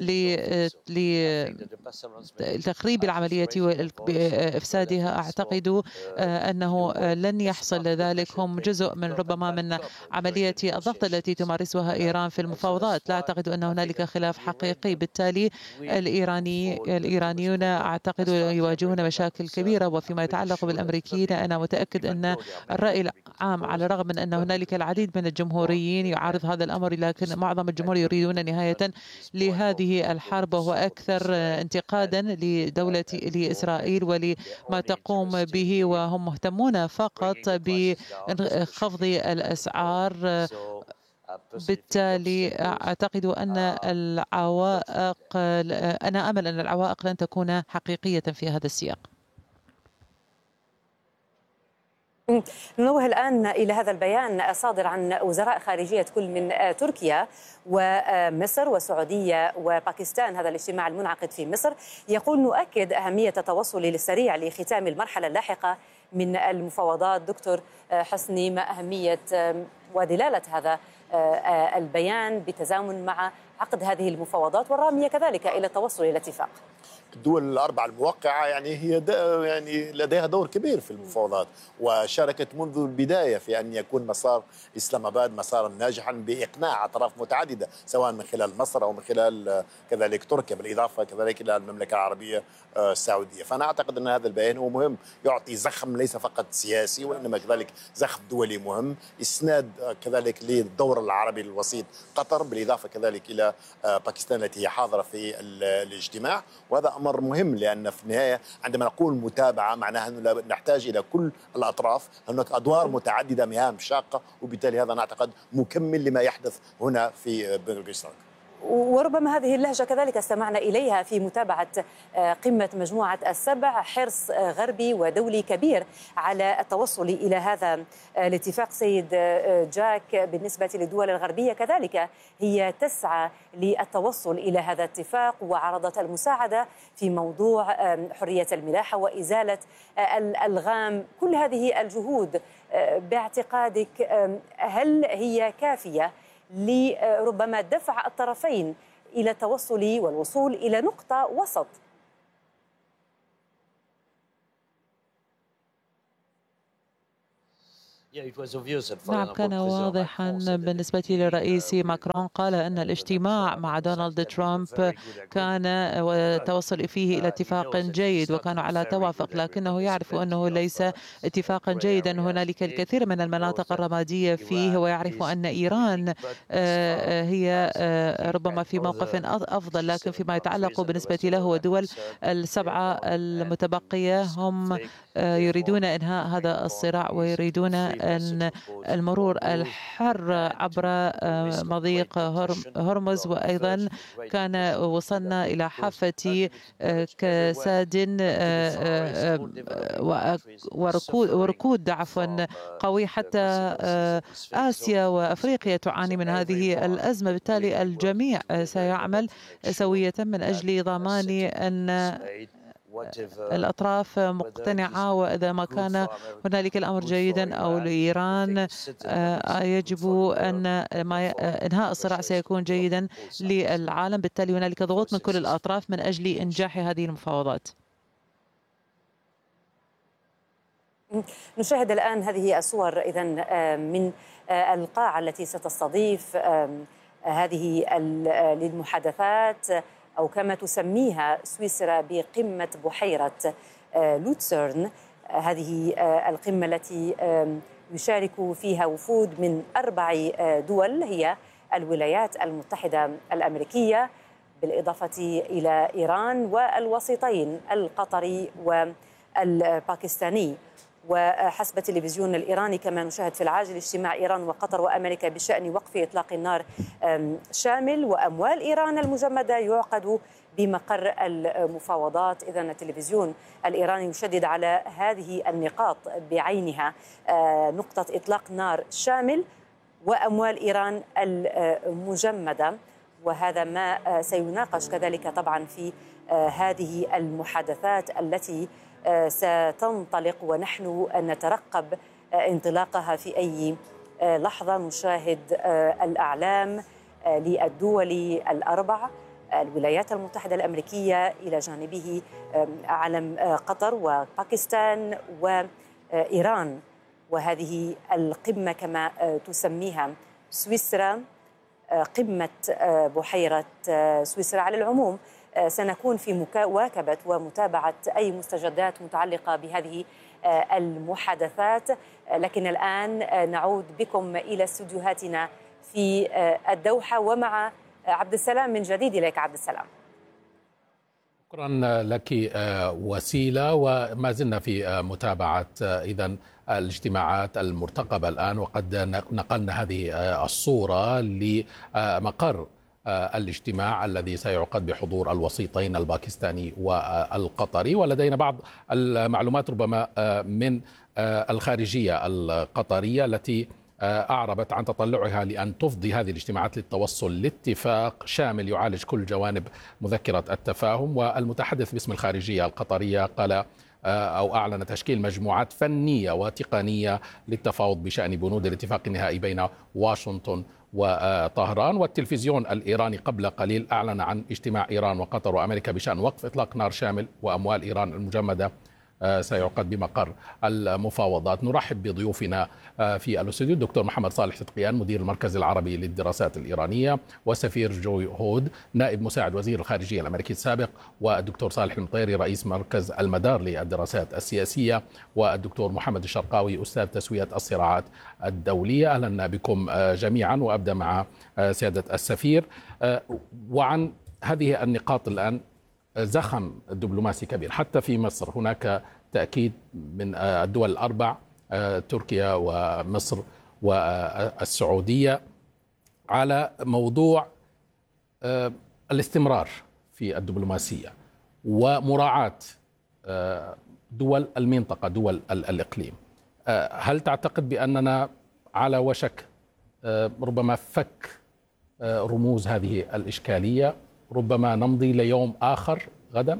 لتخريب العملية وإفسادها؟ أعتقد أنه لن يحصل ذلك. هم جزء من ربما من عملية الضغط التي تمارسها إيران في المفاوضات. لا أعتقد أن هنالك خلاف حقيقي، بالتالي الإيراني الإيرانيون أعتقد يواجهون مشاكل كبيرة. وفيما يتعلق بالأمريكيين أنا متأكد أن الرأي العام على الرغم من أن هنالك العديد من الجمهوريين يعارض هذا الأمر، لكن معظم الجمهور يريدون نهاية لهذه الحرب وهو أكثر انتقادا لدولة لإسرائيل ولما تقوم به، وهم مهتمون فقط بخفض الأسعار. بالتالي أعتقد أن العوائق أنا أمل أن العوائق لن تكون حقيقية في هذا السياق. ننوه الآن إلى هذا البيان الصادر عن وزراء خارجية كل من تركيا ومصر والسعودية وباكستان. هذا الاجتماع المنعقد في مصر يقول: نؤكد أهمية التوصل السريع لختام المرحلة اللاحقة من المفاوضات. دكتور حسني، ما أهمية ودلالة هذا البيان بتزامن مع عقد هذه المفاوضات والرامية كذلك إلى التوصل إلى اتفاق؟ الدول الأربعة الموقعة يعني هي يعني لديها دور كبير في المفاوضات، وشاركت منذ البداية في أن يكون مسار إسلام آباد مسارا ناجحا بإقناع أطراف متعددة، سواء من خلال مصر أو من خلال كذلك تركيا، بالإضافة كذلك إلى المملكة العربية السعودية. فأنا أعتقد أن هذا البيان هو مهم، يعطي زخم ليس فقط سياسي وإنما كذلك زخم دولي مهم، إسناد كذلك للدور العربي الوسيط قطر، بالإضافة كذلك إلى باكستان التي هي حاضرة في الاجتماع. وهذا أمر مهم، لأن في النهاية عندما نقول متابعة معناها أنه نحتاج إلى كل الأطراف، هناك أدوار متعددة، مهام شاقة، وبالتالي هذا نعتقد مكمل لما يحدث هنا في بلغارستان. وربما هذه اللهجة كذلك استمعنا إليها في متابعة قمة مجموعة السبع، حرص غربي ودولي كبير على التوصل إلى هذا الاتفاق. سيد جاك، بالنسبة للدول الغربية كذلك هي تسعى للتوصل إلى هذا الاتفاق، وعرضت المساعدة في موضوع حرية الملاحة وإزالة الألغام. كل هذه الجهود باعتقادك هل هي كافية لربما دفع الطرفين إلى التوصل والوصول إلى نقطة وسط؟ نعم، كان واضحا بالنسبة للرئيس ماكرون، قال أن الاجتماع مع دونالد ترامب كان توصل فيه إلى اتفاق جيد وكانوا على توافق، لكنه يعرف أنه ليس اتفاقا جيدا، هنالك الكثير من المناطق الرمادية فيه، ويعرف أن إيران هي ربما في موقف أفضل، لكن فيما يتعلق بالنسبة له ودول السبعة المتبقية هم يريدون إنهاء هذا الصراع ويريدون أن المرور الحر عبر مضيق هرمز. وأيضا كان وصلنا إلى حافة كساد وركود, وركود عفوا قوي، حتى آسيا وأفريقيا تعاني من هذه الأزمة. بالتالي الجميع سيعمل سوية من أجل ضمان أن الأطراف مقتنعة، وإذا ما كان هنالك الأمر جيدا أو لإيران يجب أن إنهاء الصراع سيكون جيدا للعالم. بالتالي هنالك ضغوط من كل الأطراف من أجل إنجاح هذه المفاوضات. نشاهد الآن هذه الصور إذن من القاعة التي ستستضيف هذه المحادثات، أو كما تسميها سويسرا بقمة بحيرة لوتسرن. هذه القمة التي يشارك فيها وفود من أربع دول، هي الولايات المتحدة الأمريكية بالإضافة إلى إيران والوسيطين القطري والباكستاني. وحسب التلفزيون الإيراني كما نشاهد في العاجل اجتماع إيران وقطر وأمريكا بشأن وقف إطلاق النار شامل، وأموال إيران المجمدة يعقد بمقر المفاوضات. إذن التلفزيون الإيراني يشدد على هذه النقاط بعينها، نقطة إطلاق نار شامل وأموال إيران المجمدة، وهذا ما سيناقش كذلك طبعا في هذه المحادثات التي ستنطلق، ونحن نترقب انطلاقها في أي لحظة. نشاهد الأعلام للدول الأربع، الولايات المتحدة الأمريكية إلى جانبه علم قطر وباكستان وإيران، وهذه القمة كما تسميها سويسرا قمة بحيرة سويسرا. على العموم سنكون في مواكبة ومتابعة أي مستجدات متعلقة بهذه المحادثات، لكن الآن نعود بكم إلى استديوهاتنا في الدوحة ومع عبد السلام من جديد. إليك عبد السلام. شكرا لك وسيلة، وما زلنا في متابعة إذن الاجتماعات المرتقبة الآن، وقد نقلنا هذه الصورة لمقر الاجتماع الذي سيعقد بحضور الوسيطين الباكستاني والقطري. ولدينا بعض المعلومات ربما من الخارجية القطرية التي أعربت عن تطلعها لأن تفضي هذه الاجتماعات للتوصل لاتفاق شامل يعالج كل جوانب مذكرة التفاهم. والمتحدث باسم الخارجية القطرية قال أو أعلن تشكيل مجموعات فنية وتقنية للتفاوض بشأن بنود الاتفاق النهائي بين واشنطن وطهران. والتلفزيون الإيراني قبل قليل أعلن عن اجتماع إيران وقطر وأمريكا بشأن وقف إطلاق نار شامل وأموال إيران المجمدة سيعقد بمقر المفاوضات. نرحب بضيوفنا في الاستوديو الدكتور محمد صالح صدقيان مدير المركز العربي للدراسات الإيرانية، وسفير جوي هود نائب مساعد وزير الخارجية الأمريكي السابق، والدكتور صالح المطيري رئيس مركز المدار للدراسات السياسية، والدكتور محمد الشرقاوي أستاذ تسوية الصراعات الدولية. أهلا بكم جميعا، وأبدأ مع سيادة السفير. وعن هذه النقاط الآن، زخم دبلوماسي كبير حتى في مصر، هناك تأكيد من الدول الأربع تركيا ومصر والسعودية على موضوع الاستمرار في الدبلوماسية ومراعاة دول المنطقة دول الإقليم. هل تعتقد بأننا على وشك ربما فك رموز هذه الإشكالية؟ ربما نمضي ليوم آخر غدا؟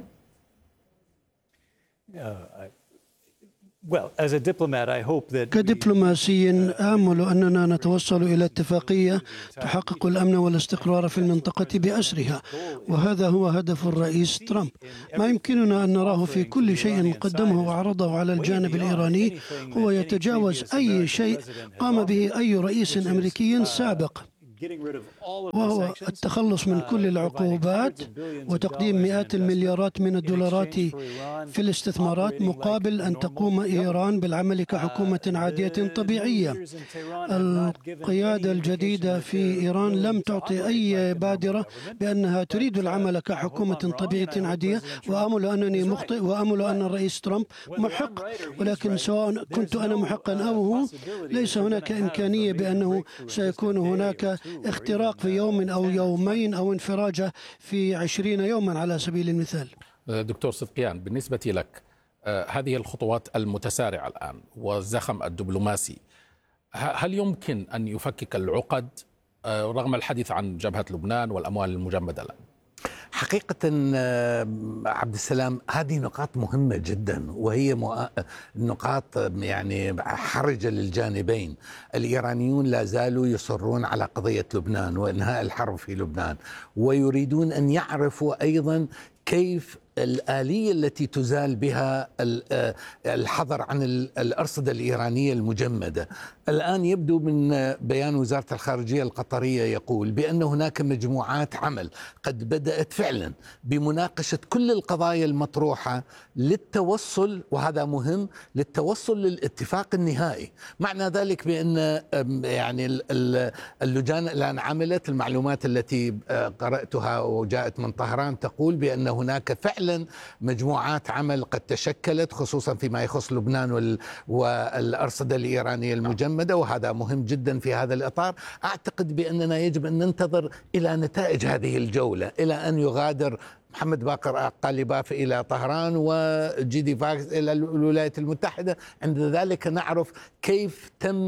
كدبلوماسي آمل أننا نتوصل إلى اتفاقية تحقق الأمن والاستقرار في المنطقة بأسرها، وهذا هو هدف الرئيس ترامب. ما يمكننا أن نراه في كل شيء قدمه وعرضه على الجانب الإيراني هو يتجاوز أي شيء قام به أي رئيس أمريكي سابق، وهو التخلص من كل العقوبات وتقديم مئات المليارات من الدولارات في الاستثمارات مقابل أن تقوم إيران بالعمل كحكومة عادية طبيعية. القيادة الجديدة في إيران لم تعطي أي بادرة بأنها تريد العمل كحكومة طبيعية عادية، وأمل أنني مخطئ وأمل أن الرئيس ترامب محق، ولكن سواء كنت أنا محقا أو هو، ليس هناك إمكانية بأنه سيكون هناك اختراق في يوم أو يومين أو انفراجة في عشرين يوما على سبيل المثال. دكتور صدقيان، بالنسبة لك هذه الخطوات المتسارعة الآن والزخم الدبلوماسي، هل يمكن أن يفكك العقد رغم الحديث عن جبهة لبنان والأموال المجمدة الآن؟ حقيقة عبد السلام، هذه نقاط مهمة جدا، وهي نقاط يعني حرجة للجانبين. الإيرانيون لا زالوا يصرون على قضية لبنان وإنهاء الحرب في لبنان، ويريدون أن يعرفوا أيضا كيف الآلية التي تزال بها الحظر عن الأرصدة الإيرانية المجمدة. الآن يبدو من بيان وزارة الخارجية القطرية يقول بأن هناك مجموعات عمل قد بدأت فعلا بمناقشة كل القضايا المطروحة للتوصل، وهذا مهم، للتوصل للاتفاق النهائي. معنى ذلك بأن يعني اللجان الآن عملت. المعلومات التي قرأتها وجاءت من طهران تقول بأن هناك فعلا مجموعات عمل قد تشكلت، خصوصا فيما يخص لبنان والأرصدة الإيرانية المجمدة، وهذا مهم جدا في هذا الإطار. أعتقد بأننا يجب أن ننتظر إلى نتائج هذه الجولة، إلى أن يغادر محمد باقر قالباف إلى طهران وجيدي فاكس إلى الولايات المتحدة. عند ذلك نعرف كيف تم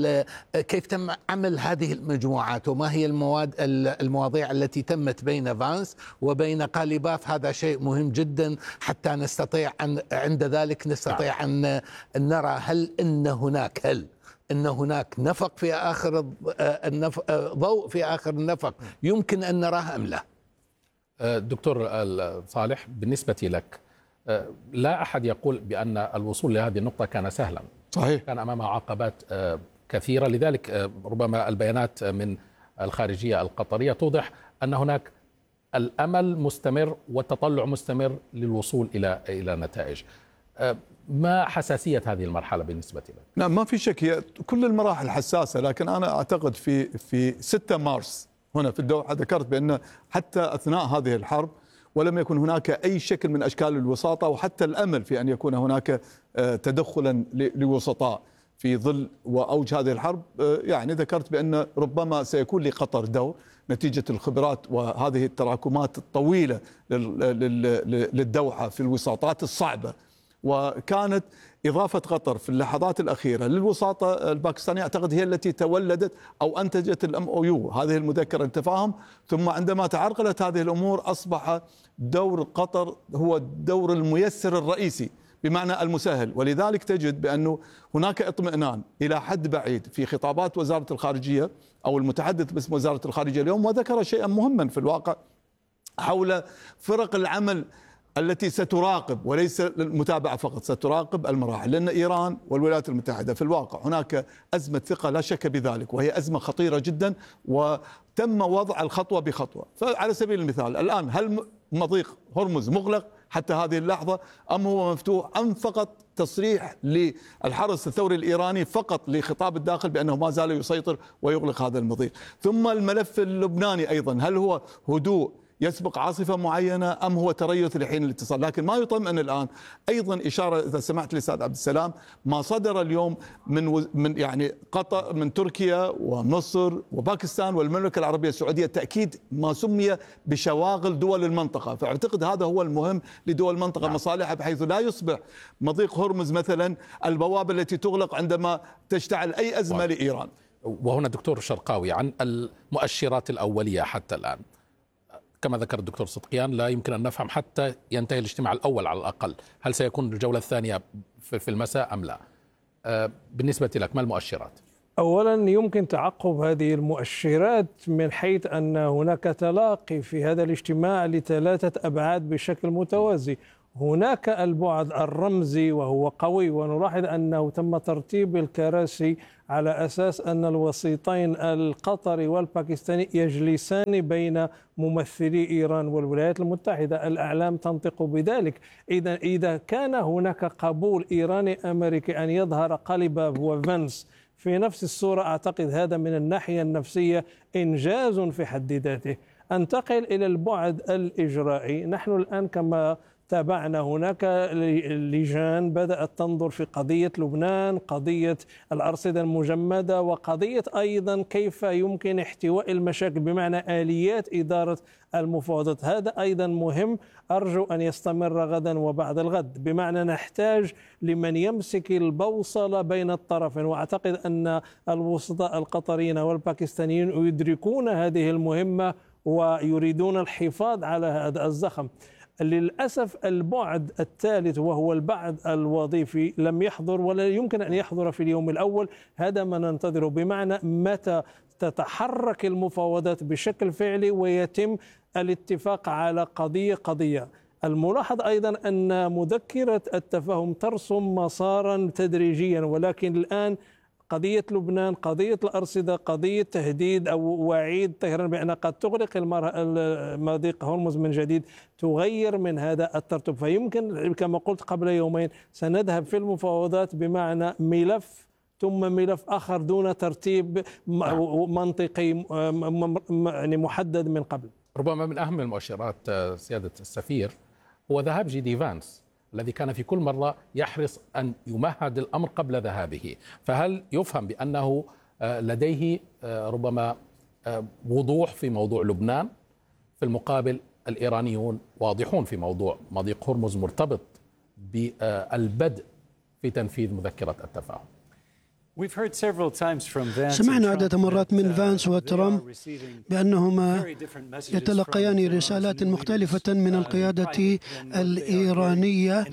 كيف تم عمل هذه المجموعات، وما هي المواد المواضيع التي تمت بين فانس وبين قالباف. هذا شيء مهم جدا حتى نستطيع أن عند ذلك نستطيع أن نرى هل إن هناك هل إن هناك نفق في آخر النفق، ضوء في آخر النفق يمكن أن نراه أم لا. دكتور صالح، بالنسبة لك، لا أحد يقول بأن الوصول لهذه النقطة كان سهلا. صحيح. كان أمامها عقبات كثيرة، لذلك ربما البيانات من الخارجية القطرية توضح أن هناك الأمل مستمر والتطلع مستمر للوصول إلى إلى نتائج. ما حساسية هذه المرحلة بالنسبة لك؟ نعم، ما في شك، هي كل المراحل حساسة، لكن أنا أعتقد في في ستة مارس هنا في الدوحة ذكرت بأن حتى أثناء هذه الحرب ولم يكن هناك أي شكل من أشكال الوساطة، وحتى الأمل في أن يكون هناك تدخلا لوسطاء في ظل وأوج هذه الحرب. يعني ذكرت بأن ربما سيكون لقطر دور نتيجة الخبرات وهذه التراكمات الطويلة للدوحة في الوساطات الصعبة، وكانت إضافة قطر في اللحظات الأخيرة للوساطة الباكستانية أعتقد هي التي تولدت أو أنتجت الام او يو، هذه المذكرة التفاهم. ثم عندما تعرقلت هذه الأمور أصبح دور قطر هو الدور الميسر الرئيسي، بمعنى المسهل. ولذلك تجد بأنه هناك اطمئنان إلى حد بعيد في خطابات وزارة الخارجية أو المتحدث باسم وزارة الخارجية اليوم، وذكر شيئا مهما في الواقع حول فرق العمل التي ستراقب، وليس المتابعة فقط، ستراقب المراحل، لأن إيران والولايات المتحدة في الواقع هناك أزمة ثقة لا شك بذلك، وهي أزمة خطيرة جدا وتم وضع الخطوة بخطوة. فعلى سبيل المثال الآن هل مضيق هرمز مغلق حتى هذه اللحظة أم هو مفتوح، أم فقط تصريح للحرس الثوري الإيراني فقط لخطاب الداخل بأنه ما زال يسيطر ويغلق هذا المضيق؟ ثم الملف اللبناني أيضا، هل هو هدوء يسبق عاصفة معينة أم هو تريث لحين الاتصال؟ لكن ما يطمئن الآن أيضا إشارة إذا سمحت لي أستاذ عبد السلام ما صدر اليوم من وز... من يعني قطر من تركيا ومصر وباكستان والمملكة العربية السعودية، تأكيد ما سمي بشواغل دول المنطقة. فأعتقد هذا هو المهم لدول المنطقة مصالحها، بحيث لا يصبح مضيق هرمز مثلا البوابة التي تغلق عندما تشتعل أي أزمة و... لإيران. وهنا دكتور شرقاوي عن المؤشرات الأولية حتى الآن، كما ذكر الدكتور صدقيان لا يمكن أن نفهم حتى ينتهي الاجتماع الأول على الأقل هل سيكون الجولة الثانية في المساء أم لا. بالنسبة لك ما المؤشرات؟ أولا يمكن تعقب هذه المؤشرات من حيث أن هناك تلاقي في هذا الاجتماع لثلاثة أبعاد بشكل متوازي. هناك البعد الرمزي وهو قوي، ونلاحظ أنه تم ترتيب الكراسي على أساس أن الوسيطين القطري والباكستاني يجلسان بين ممثلي إيران والولايات المتحدة. الأعلام تنطق بذلك. إذا إذا كان هناك قبول إيراني أمريكي أن يظهر قليباف وفانس في نفس الصورة، أعتقد هذا من الناحية النفسية إنجاز في حد ذاته. أنتقل إلى البعد الإجرائي. نحن الآن كما تابعنا هناك لجان بدأت تنظر في قضية لبنان، قضية الأرصدة المجمدة، وقضية أيضا كيف يمكن احتواء المشاكل بمعنى آليات إدارة المفاوضات. هذا أيضا مهم، أرجو أن يستمر غدا وبعد الغد، بمعنى نحتاج لمن يمسك البوصلة بين الطرفين. وأعتقد أن الوسطاء القطريين والباكستانيين يدركون هذه المهمة ويريدون الحفاظ على هذا الزخم. للأسف البعد الثالث وهو البعد الوظيفي لم يحضر ولا يمكن أن يحضر في اليوم الأول. هذا ما ننتظره، بمعنى متى تتحرك المفاوضات بشكل فعلي ويتم الاتفاق على قضية قضية. الملاحظ أيضا أن مذكرة التفاهم ترسم مسارا تدريجيا، ولكن الآن قضية لبنان، قضية الأرصدة، قضية تهديد أو وعيد طهران بأن قد تغلق مضيق هرمز من جديد تغير من هذا الترتيب. فيمكن كما قلت قبل يومين سنذهب في المفاوضات بمعنى ملف ثم ملف آخر دون ترتيب منطقي يعني محدد من قبل. ربما من أهم المؤشرات سيادة السفير هو ذهاب جي دي فانس الذي كان في كل مرة يحرص أن يمهد الأمر قبل ذهابه. فهل يفهم بأنه لديه ربما وضوح في موضوع لبنان، في المقابل الإيرانيون واضحون في موضوع مضيق هرمز مرتبط بالبدء في تنفيذ مذكرة التفاهم؟ سمعنا عدة مرات من فانس وترامب بأنهما يتلقيان رسالات مختلفة من القيادة الإيرانية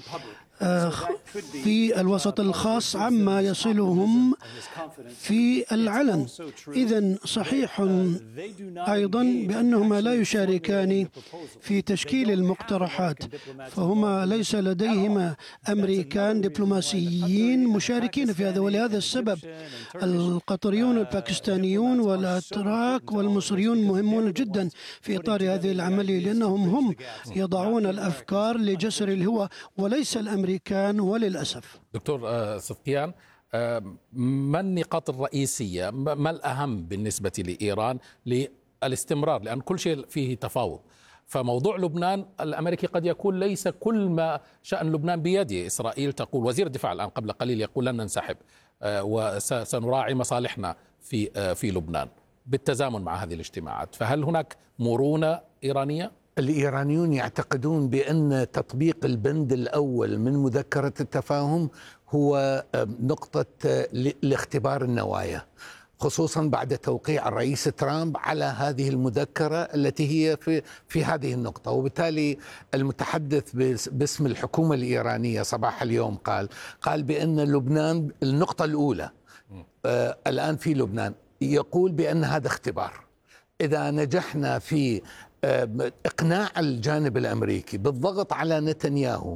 في الوسط الخاص عما يصلهم في العلن. إذن صحيح أيضا بأنهما لا يشاركان في تشكيل المقترحات، فهما ليس لديهما أمريكان دبلوماسيين مشاركين في هذا. ولهذا السبب القطريون والباكستانيون والأتراك والمصريون مهمون جدا في إطار هذه العملية، لأنهم هم يضعون الأفكار لجسر الهوى وليس الأمريكان وللأسف. دكتور صدقيان، ما النقاط الرئيسية، ما الأهم بالنسبة لإيران للاستمرار، لأن كل شيء فيه تفاوض؟ فموضوع لبنان الأمريكي قد يكون ليس كل ما شأن لبنان بيده. إسرائيل تقول، وزير الدفاع الآن قبل قليل يقول لن ننسحب وسنراعي مصالحنا في في لبنان بالتزامن مع هذه الاجتماعات. فهل هناك مرونة إيرانية؟ الإيرانيون يعتقدون بأن تطبيق البند الأول من مذكرة التفاهم هو نقطة لاختبار النوايا، خصوصا بعد توقيع الرئيس ترامب على هذه المذكرة التي هي في في هذه النقطة. وبالتالي المتحدث باسم الحكومة الإيرانية صباح اليوم قال قال بأن لبنان النقطة الأولى آه الآن في لبنان يقول بأن هذا اختبار. إذا نجحنا في إقناع الجانب الأمريكي بالضغط على نتنياهو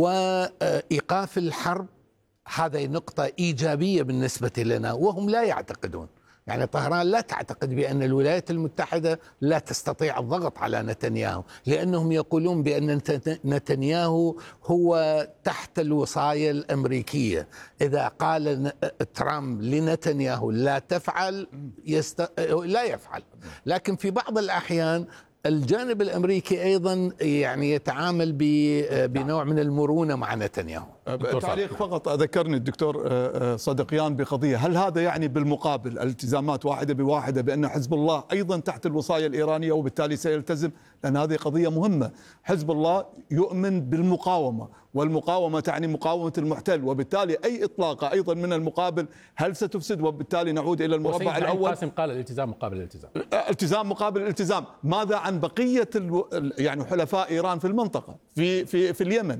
وإيقاف الحرب، هذه نقطة إيجابية بالنسبة لنا، وهم لا يعتقدون، يعني طهران لا تعتقد بأن الولايات المتحدة لا تستطيع الضغط على نتنياهو، لأنهم يقولون بأن نتنياهو هو تحت الوصاية الأمريكية. إذا قال ترامب لنتنياهو لا تفعل يست... لا يفعل. لكن في بعض الأحيان الجانب الأمريكي أيضا يعني يتعامل بنوع من المرونة مع نتنياهو. تعليق فقط أذكرني الدكتور صدقيان بقضية، هل هذا يعني بالمقابل الالتزامات واحدة بواحدة بأن حزب الله أيضا تحت الوصاية الإيرانية وبالتالي سيلتزم؟ لأن هذه قضية مهمة. حزب الله يؤمن بالمقاومة، والمقاومة تعني مقاومة المحتل، وبالتالي أي إطلاقة أيضا من المقابل هل ستفسد؟ وبالتالي نعود إلى المربع الأول. قاسم قال الالتزام مقابل الالتزام، التزام مقابل الالتزام. ماذا عن بقية الو... يعني حلفاء إيران في المنطقة، في في في اليمن،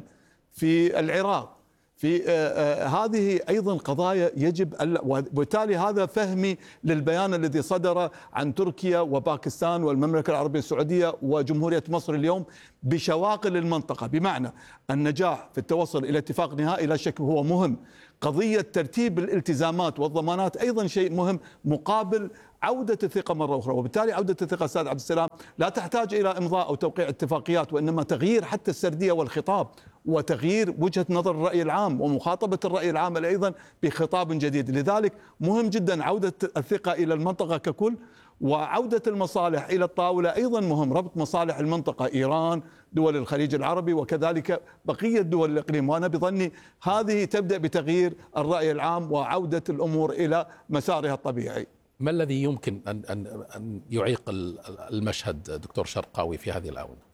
في العراق، في آه آه هذه أيضا قضايا يجب، وبالتالي هذا فهمي للبيان الذي صدر عن تركيا وباكستان والمملكة العربية السعودية وجمهورية مصر اليوم بشواغل المنطقة، بمعنى النجاح في التوصل إلى اتفاق نهائي لا شك هو مهم. قضية ترتيب الالتزامات والضمانات أيضا شيء مهم مقابل عودة الثقة مرة أخرى. وبالتالي عودة الثقة أستاذ عبد السلام لا تحتاج إلى إمضاء أو توقيع اتفاقيات، وإنما تغيير حتى السردية والخطاب، وتغيير وجهة نظر الرأي العام، ومخاطبة الرأي العام أيضا بخطاب جديد. لذلك مهم جدا عودة الثقة إلى المنطقة ككل، وعودة المصالح إلى الطاولة أيضا مهم. ربط مصالح المنطقة، إيران، دول الخليج العربي، وكذلك بقية دول الإقليم. وأنا بظني هذه تبدأ بتغيير الرأي العام وعودة الأمور إلى مسارها الطبيعي. ما الذي يمكن أن أن أن يعيق المشهد دكتور شرقاوي في هذه الآونة؟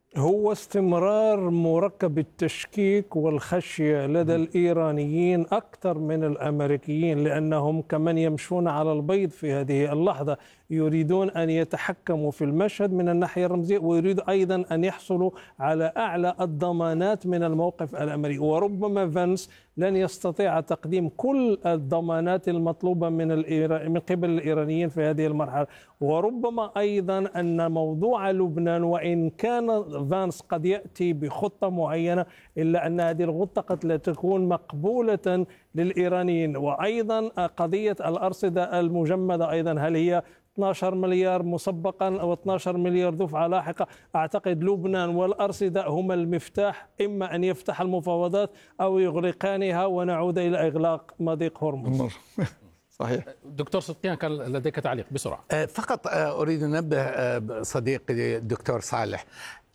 هو استمرار مركب التشكيك والخشية لدى الإيرانيين أكثر من الأمريكيين، لأنهم كمن يمشون على البيض في هذه اللحظة، يريدون أن يتحكموا في المشهد من الناحية الرمزية، ويريدوا أيضا أن يحصلوا على أعلى الضمانات من الموقف الأمريكي. وربما فانس لن يستطيع تقديم كل الضمانات المطلوبة من من قبل الإيرانيين في هذه المرحلة. وربما أيضا أن موضوع لبنان، وإن كان فانس قد يأتي بخطة معينة، إلا أن هذه الخطة قد لا تكون مقبولة للإيرانيين. وأيضا قضية الأرصدة المجمدة أيضا، هل هي اثني عشر مليار مسبقا أو اثني عشر مليار دفعة لاحقة؟ أعتقد لبنان والأرصدة هما المفتاح، إما أن يفتح المفاوضات أو يغلقانها ونعود إلى إغلاق مضيق هرمز. صحيح. دكتور صدقيان كان لديك تعليق بسرعة. فقط أريد أن أنبه صديقي الدكتور صالح،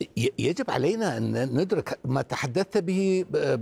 يجب علينا أن ندرك ما تحدثت به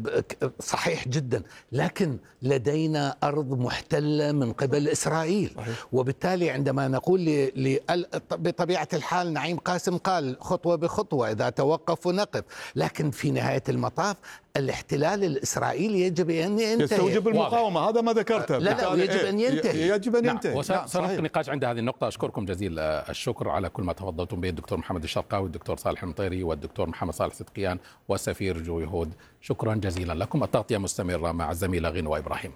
صحيح جدا، لكن لدينا أرض محتلة من قبل إسرائيل. وبالتالي عندما نقول بطبيعة الحال نعيم قاسم قال خطوة بخطوة، إذا توقف نقف، لكن في نهاية المطاف الاحتلال الإسرائيلي يجب أن ينتهي، يستوجب المقاومة. هذا ما ذكرته. لا لا يجب أن ينتهي، يجب أن ينتهي. نعم. وسنلقي النقاش عند هذه النقطة. أشكركم جزيل الشكر على كل ما تفضلتم به، الدكتور محمد الشرقاوي، الدكتور صالح المطيري، والدكتور محمد صالح صدقيان، والسفير جوي هود. شكرا جزيلا لكم. التغطية مستمرة مع الزميلة غنوة إبراهيم.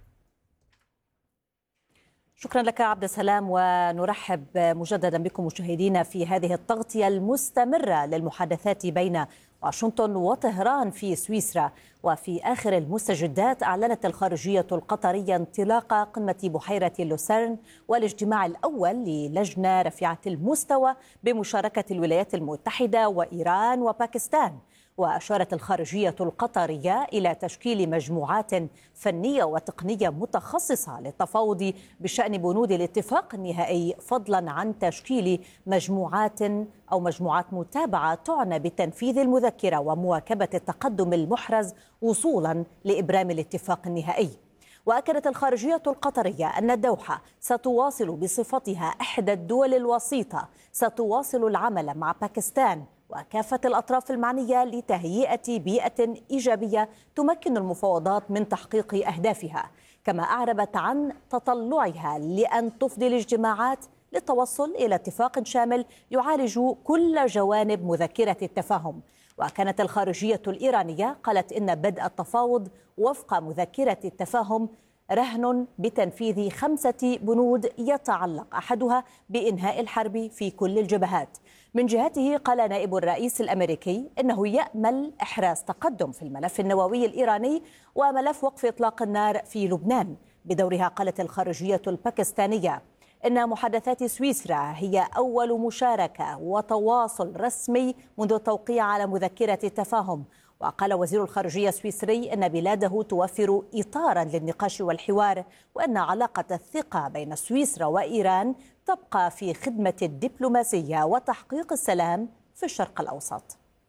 شكرا لك عبد السلام، ونرحب مجددا بكم مشاهدينا في هذه التغطية المستمرة للمحادثات بين واشنطن وطهران في سويسرا. وفي آخر المستجدات أعلنت الخارجية القطرية انطلاق قمة بحيرة لوسيرن والاجتماع الأول للجنة رفيعة المستوى بمشاركة الولايات المتحدة وإيران وباكستان. وأشارت الخارجية القطرية إلى تشكيل مجموعات فنية وتقنية متخصصة للتفاوض بشأن بنود الاتفاق النهائي، فضلا عن تشكيل مجموعات أو مجموعات متابعة تعنى بتنفيذ المذكرة ومواكبة التقدم المحرز وصولا لإبرام الاتفاق النهائي. وأكدت الخارجية القطرية أن الدوحة ستواصل بصفتها إحدى الدول الوسيطة ستواصل العمل مع باكستان وكافة الأطراف المعنية لتهيئة بيئة إيجابية تمكن المفاوضات من تحقيق أهدافها. كما أعربت عن تطلعها لأن تفضي الاجتماعات للتوصل إلى اتفاق شامل يعالج كل جوانب مذكرة التفاهم. وكانت الخارجية الإيرانية قالت إن بدء التفاوض وفق مذكرة التفاهم رهن بتنفيذ خمسة بنود يتعلق أحدها بإنهاء الحرب في كل الجبهات. من جهته قال نائب الرئيس الأمريكي إنه يأمل إحراز تقدم في الملف النووي الإيراني وملف وقف إطلاق النار في لبنان. بدورها قالت الخارجية الباكستانية إن محادثات سويسرا هي أول مشاركة وتواصل رسمي منذ التوقيع على مذكرة التفاهم. وقال وزير الخارجية السويسري أن بلاده توفر إطارا للنقاش والحوار، وأن علاقة الثقة بين سويسرا وإيران تبقى في خدمة الدبلوماسية وتحقيق السلام في الشرق الأوسط.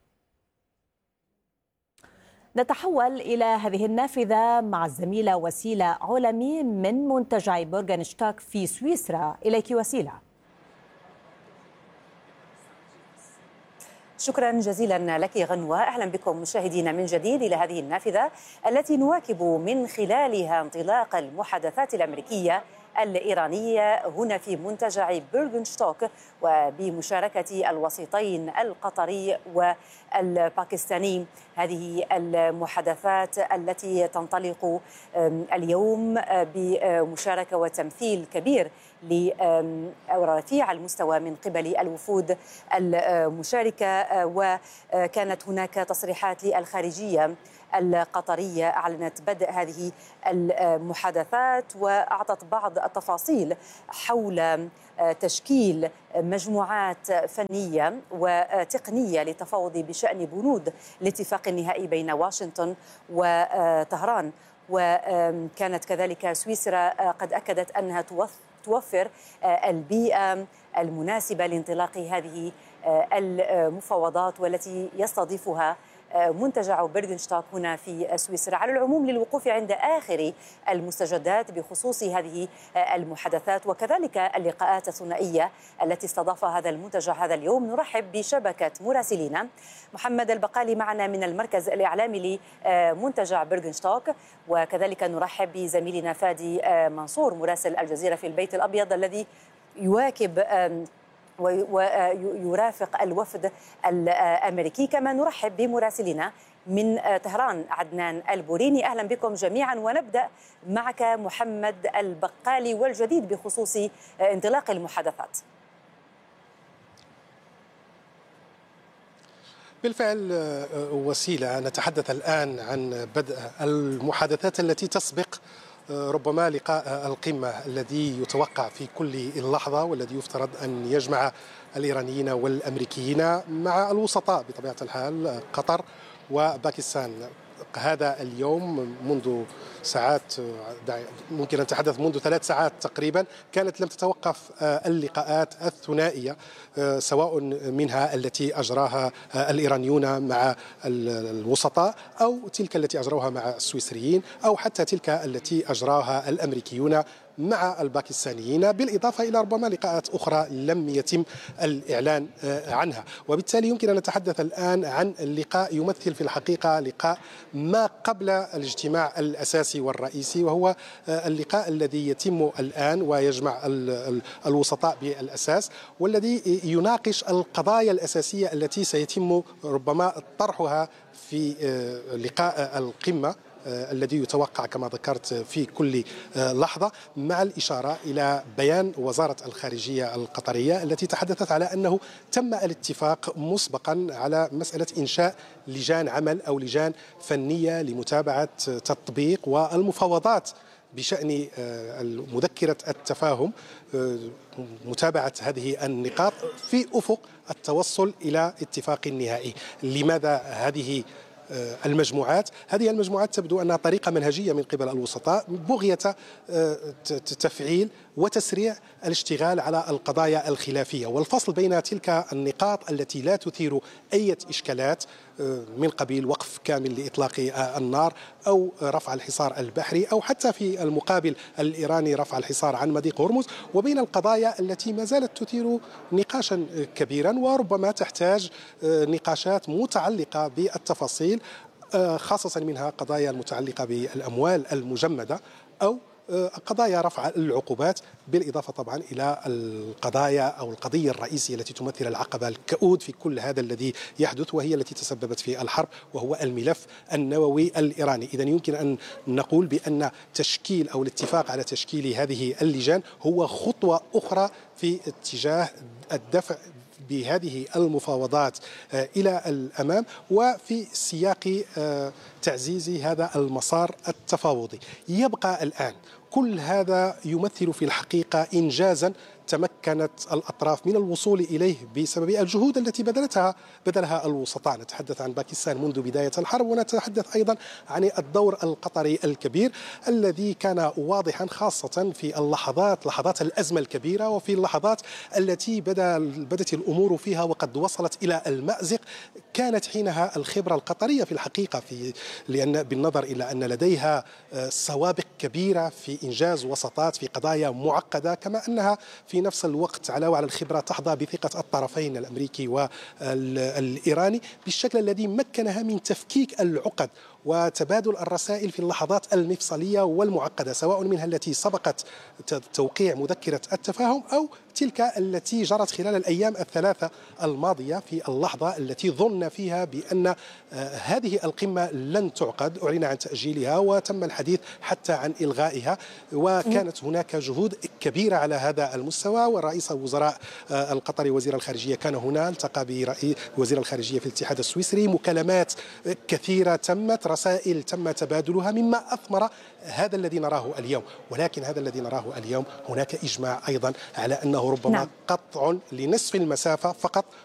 نتحول إلى هذه النافذة مع الزميلة وسيلة علمي من منتجع بورغنشتاك في سويسرا. إليك وسيلة. شكرا جزيلا لك غنوة. أهلا بكم مشاهدينا من جديد إلى هذه النافذة التي نواكب من خلالها انطلاق المحادثات الأمريكية الإيرانية هنا في منتجع بورغنشتاك، وبمشاركة الوسيطين القطري والباكستاني. هذه المحادثات التي تنطلق اليوم بمشاركة وتمثيل كبير لرفيع المستوى من قبل الوفود المشاركة. وكانت هناك تصريحات للخارجية القطرية أعلنت بدء هذه المحادثات وأعطت بعض التفاصيل حول تشكيل مجموعات فنية وتقنية للتفاوض بشأن بنود الاتفاق النهائي بين واشنطن وطهران. وكانت كذلك سويسرا قد أكدت أنها توفر البيئة المناسبة لانطلاق هذه المفاوضات والتي يستضيفها منتجع بورغنشتاك هنا في سويسرا. على العموم للوقوف عند آخر المستجدات بخصوص هذه المحادثات وكذلك اللقاءات الثنائية التي استضافها هذا المنتجع هذا اليوم، نرحب بشبكة مراسلينا. محمد البقالي معنا من المركز الإعلامي لمنتجع بورغنشتاك، وكذلك نرحب بزميلنا فادي منصور مراسل الجزيرة في البيت الأبيض الذي يواكب ويرافق الوفد الأمريكي. كما نرحب بمراسلنا من طهران عدنان البوريني. أهلا بكم جميعا، ونبدأ معك محمد البقالي والجديد بخصوص انطلاق المحادثات. بالفعل وسيلة، نتحدث الآن عن بدء المحادثات التي تسبق ربما لقاء القمة الذي يتوقع في كل لحظة والذي يفترض أن يجمع الإيرانيين والأمريكيين مع الوسطاء بطبيعة الحال قطر وباكستان. هذا اليوم منذ ساعات، ممكن أن نتحدث منذ ثلاث ساعات تقريبا، كانت لم تتوقف اللقاءات الثنائية، سواء منها التي أجراها الإيرانيون مع الوسطاء أو تلك التي أجروها مع السويسريين أو حتى تلك التي أجراها الأمريكيون مع الباكستانيين، بالإضافة إلى ربما لقاءات أخرى لم يتم الإعلان عنها. وبالتالي يمكن أن نتحدث الآن عن اللقاء يمثل في الحقيقة لقاء ما قبل الاجتماع الأساسي والرئيسي، وهو اللقاء الذي يتم الآن ويجمع الوسطاء بالأساس، والذي يناقش القضايا الأساسية التي سيتم ربما طرحها في لقاء القمة الذي يتوقع كما ذكرت في كل لحظة، مع الإشارة إلى بيان وزارة الخارجية القطرية التي تحدثت على أنه تم الاتفاق مسبقا على مسألة إنشاء لجان عمل أو لجان فنية لمتابعة تطبيق والمفاوضات بشأن مذكرة التفاهم، متابعة هذه النقاط في أفق التوصل إلى اتفاق نهائي. لماذا هذه المجموعات؟ هذه المجموعات تبدو أنها طريقة منهجية من قبل الوسطاء بغية تفعيل وتسريع الاشتغال على القضايا الخلافية والفصل بين تلك النقاط التي لا تثير أي إشكالات من قبيل وقف كامل لإطلاق النار أو رفع الحصار البحري أو حتى في المقابل الإيراني رفع الحصار عن مضيق هرمز، وبين القضايا التي ما زالت تثير نقاشا كبيرا وربما تحتاج نقاشات متعلقة بالتفاصيل، خاصة منها قضايا المتعلقة بالأموال المجمدة أو قضايا رفع العقوبات، بالإضافة طبعا إلى القضايا أو القضية الرئيسية التي تمثل العقبة الكؤود في كل هذا الذي يحدث، وهي التي تسببت في الحرب، وهو الملف النووي الإيراني. إذن يمكن أن نقول بأن تشكيل أو الاتفاق على تشكيل هذه اللجان هو خطوة أخرى في اتجاه الدفع بهذه المفاوضات إلى الأمام، وفي سياق تعزيز هذا المسار التفاوضي. يبقى الآن كل هذا يمثل في الحقيقة إنجازا تمكنت الأطراف من الوصول إليه بسبب الجهود التي بذلتها بذلها الوسطاء. نتحدث عن باكستان منذ بداية الحرب، ونتحدث أيضا عن الدور القطري الكبير الذي كان واضحا خاصة في اللحظات لحظات الأزمة الكبيرة، وفي اللحظات التي بدا بدت الأمور فيها وقد وصلت إلى المأزق. كانت حينها الخبرة القطرية في الحقيقة في لأن بالنظر إلى أن لديها سوابق كبيرة في إنجاز وسطات في قضايا معقدة، كما أنها في نفس الوقت علاوة على الخبرة تحظى بثقة الطرفين الأمريكي والإيراني بالشكل الذي مكنها من تفكيك العقد وتبادل الرسائل في اللحظات المفصلية والمعقدة، سواء منها التي سبقت توقيع مذكرة التفاهم أو تلك التي جرت خلال الأيام الثلاثة الماضية في اللحظة التي ظن فيها بأن هذه القمة لن تعقد. أعلن عن تأجيلها وتم الحديث حتى عن إلغائها، وكانت هناك جهود كبيرة على هذا المستوى. ورئيس الوزراء القطري وزير الخارجية كان هنا، التقى برئيس وزير الخارجية في الاتحاد السويسري، مكالمات كثيرة تمت، رسائل تم تبادلها، مما أثمر هذا الذي نراه اليوم. ولكن هذا الذي نراه اليوم هناك إجماع أيضا على أنه ربما نعم. قطع لنصف المسافة فقط،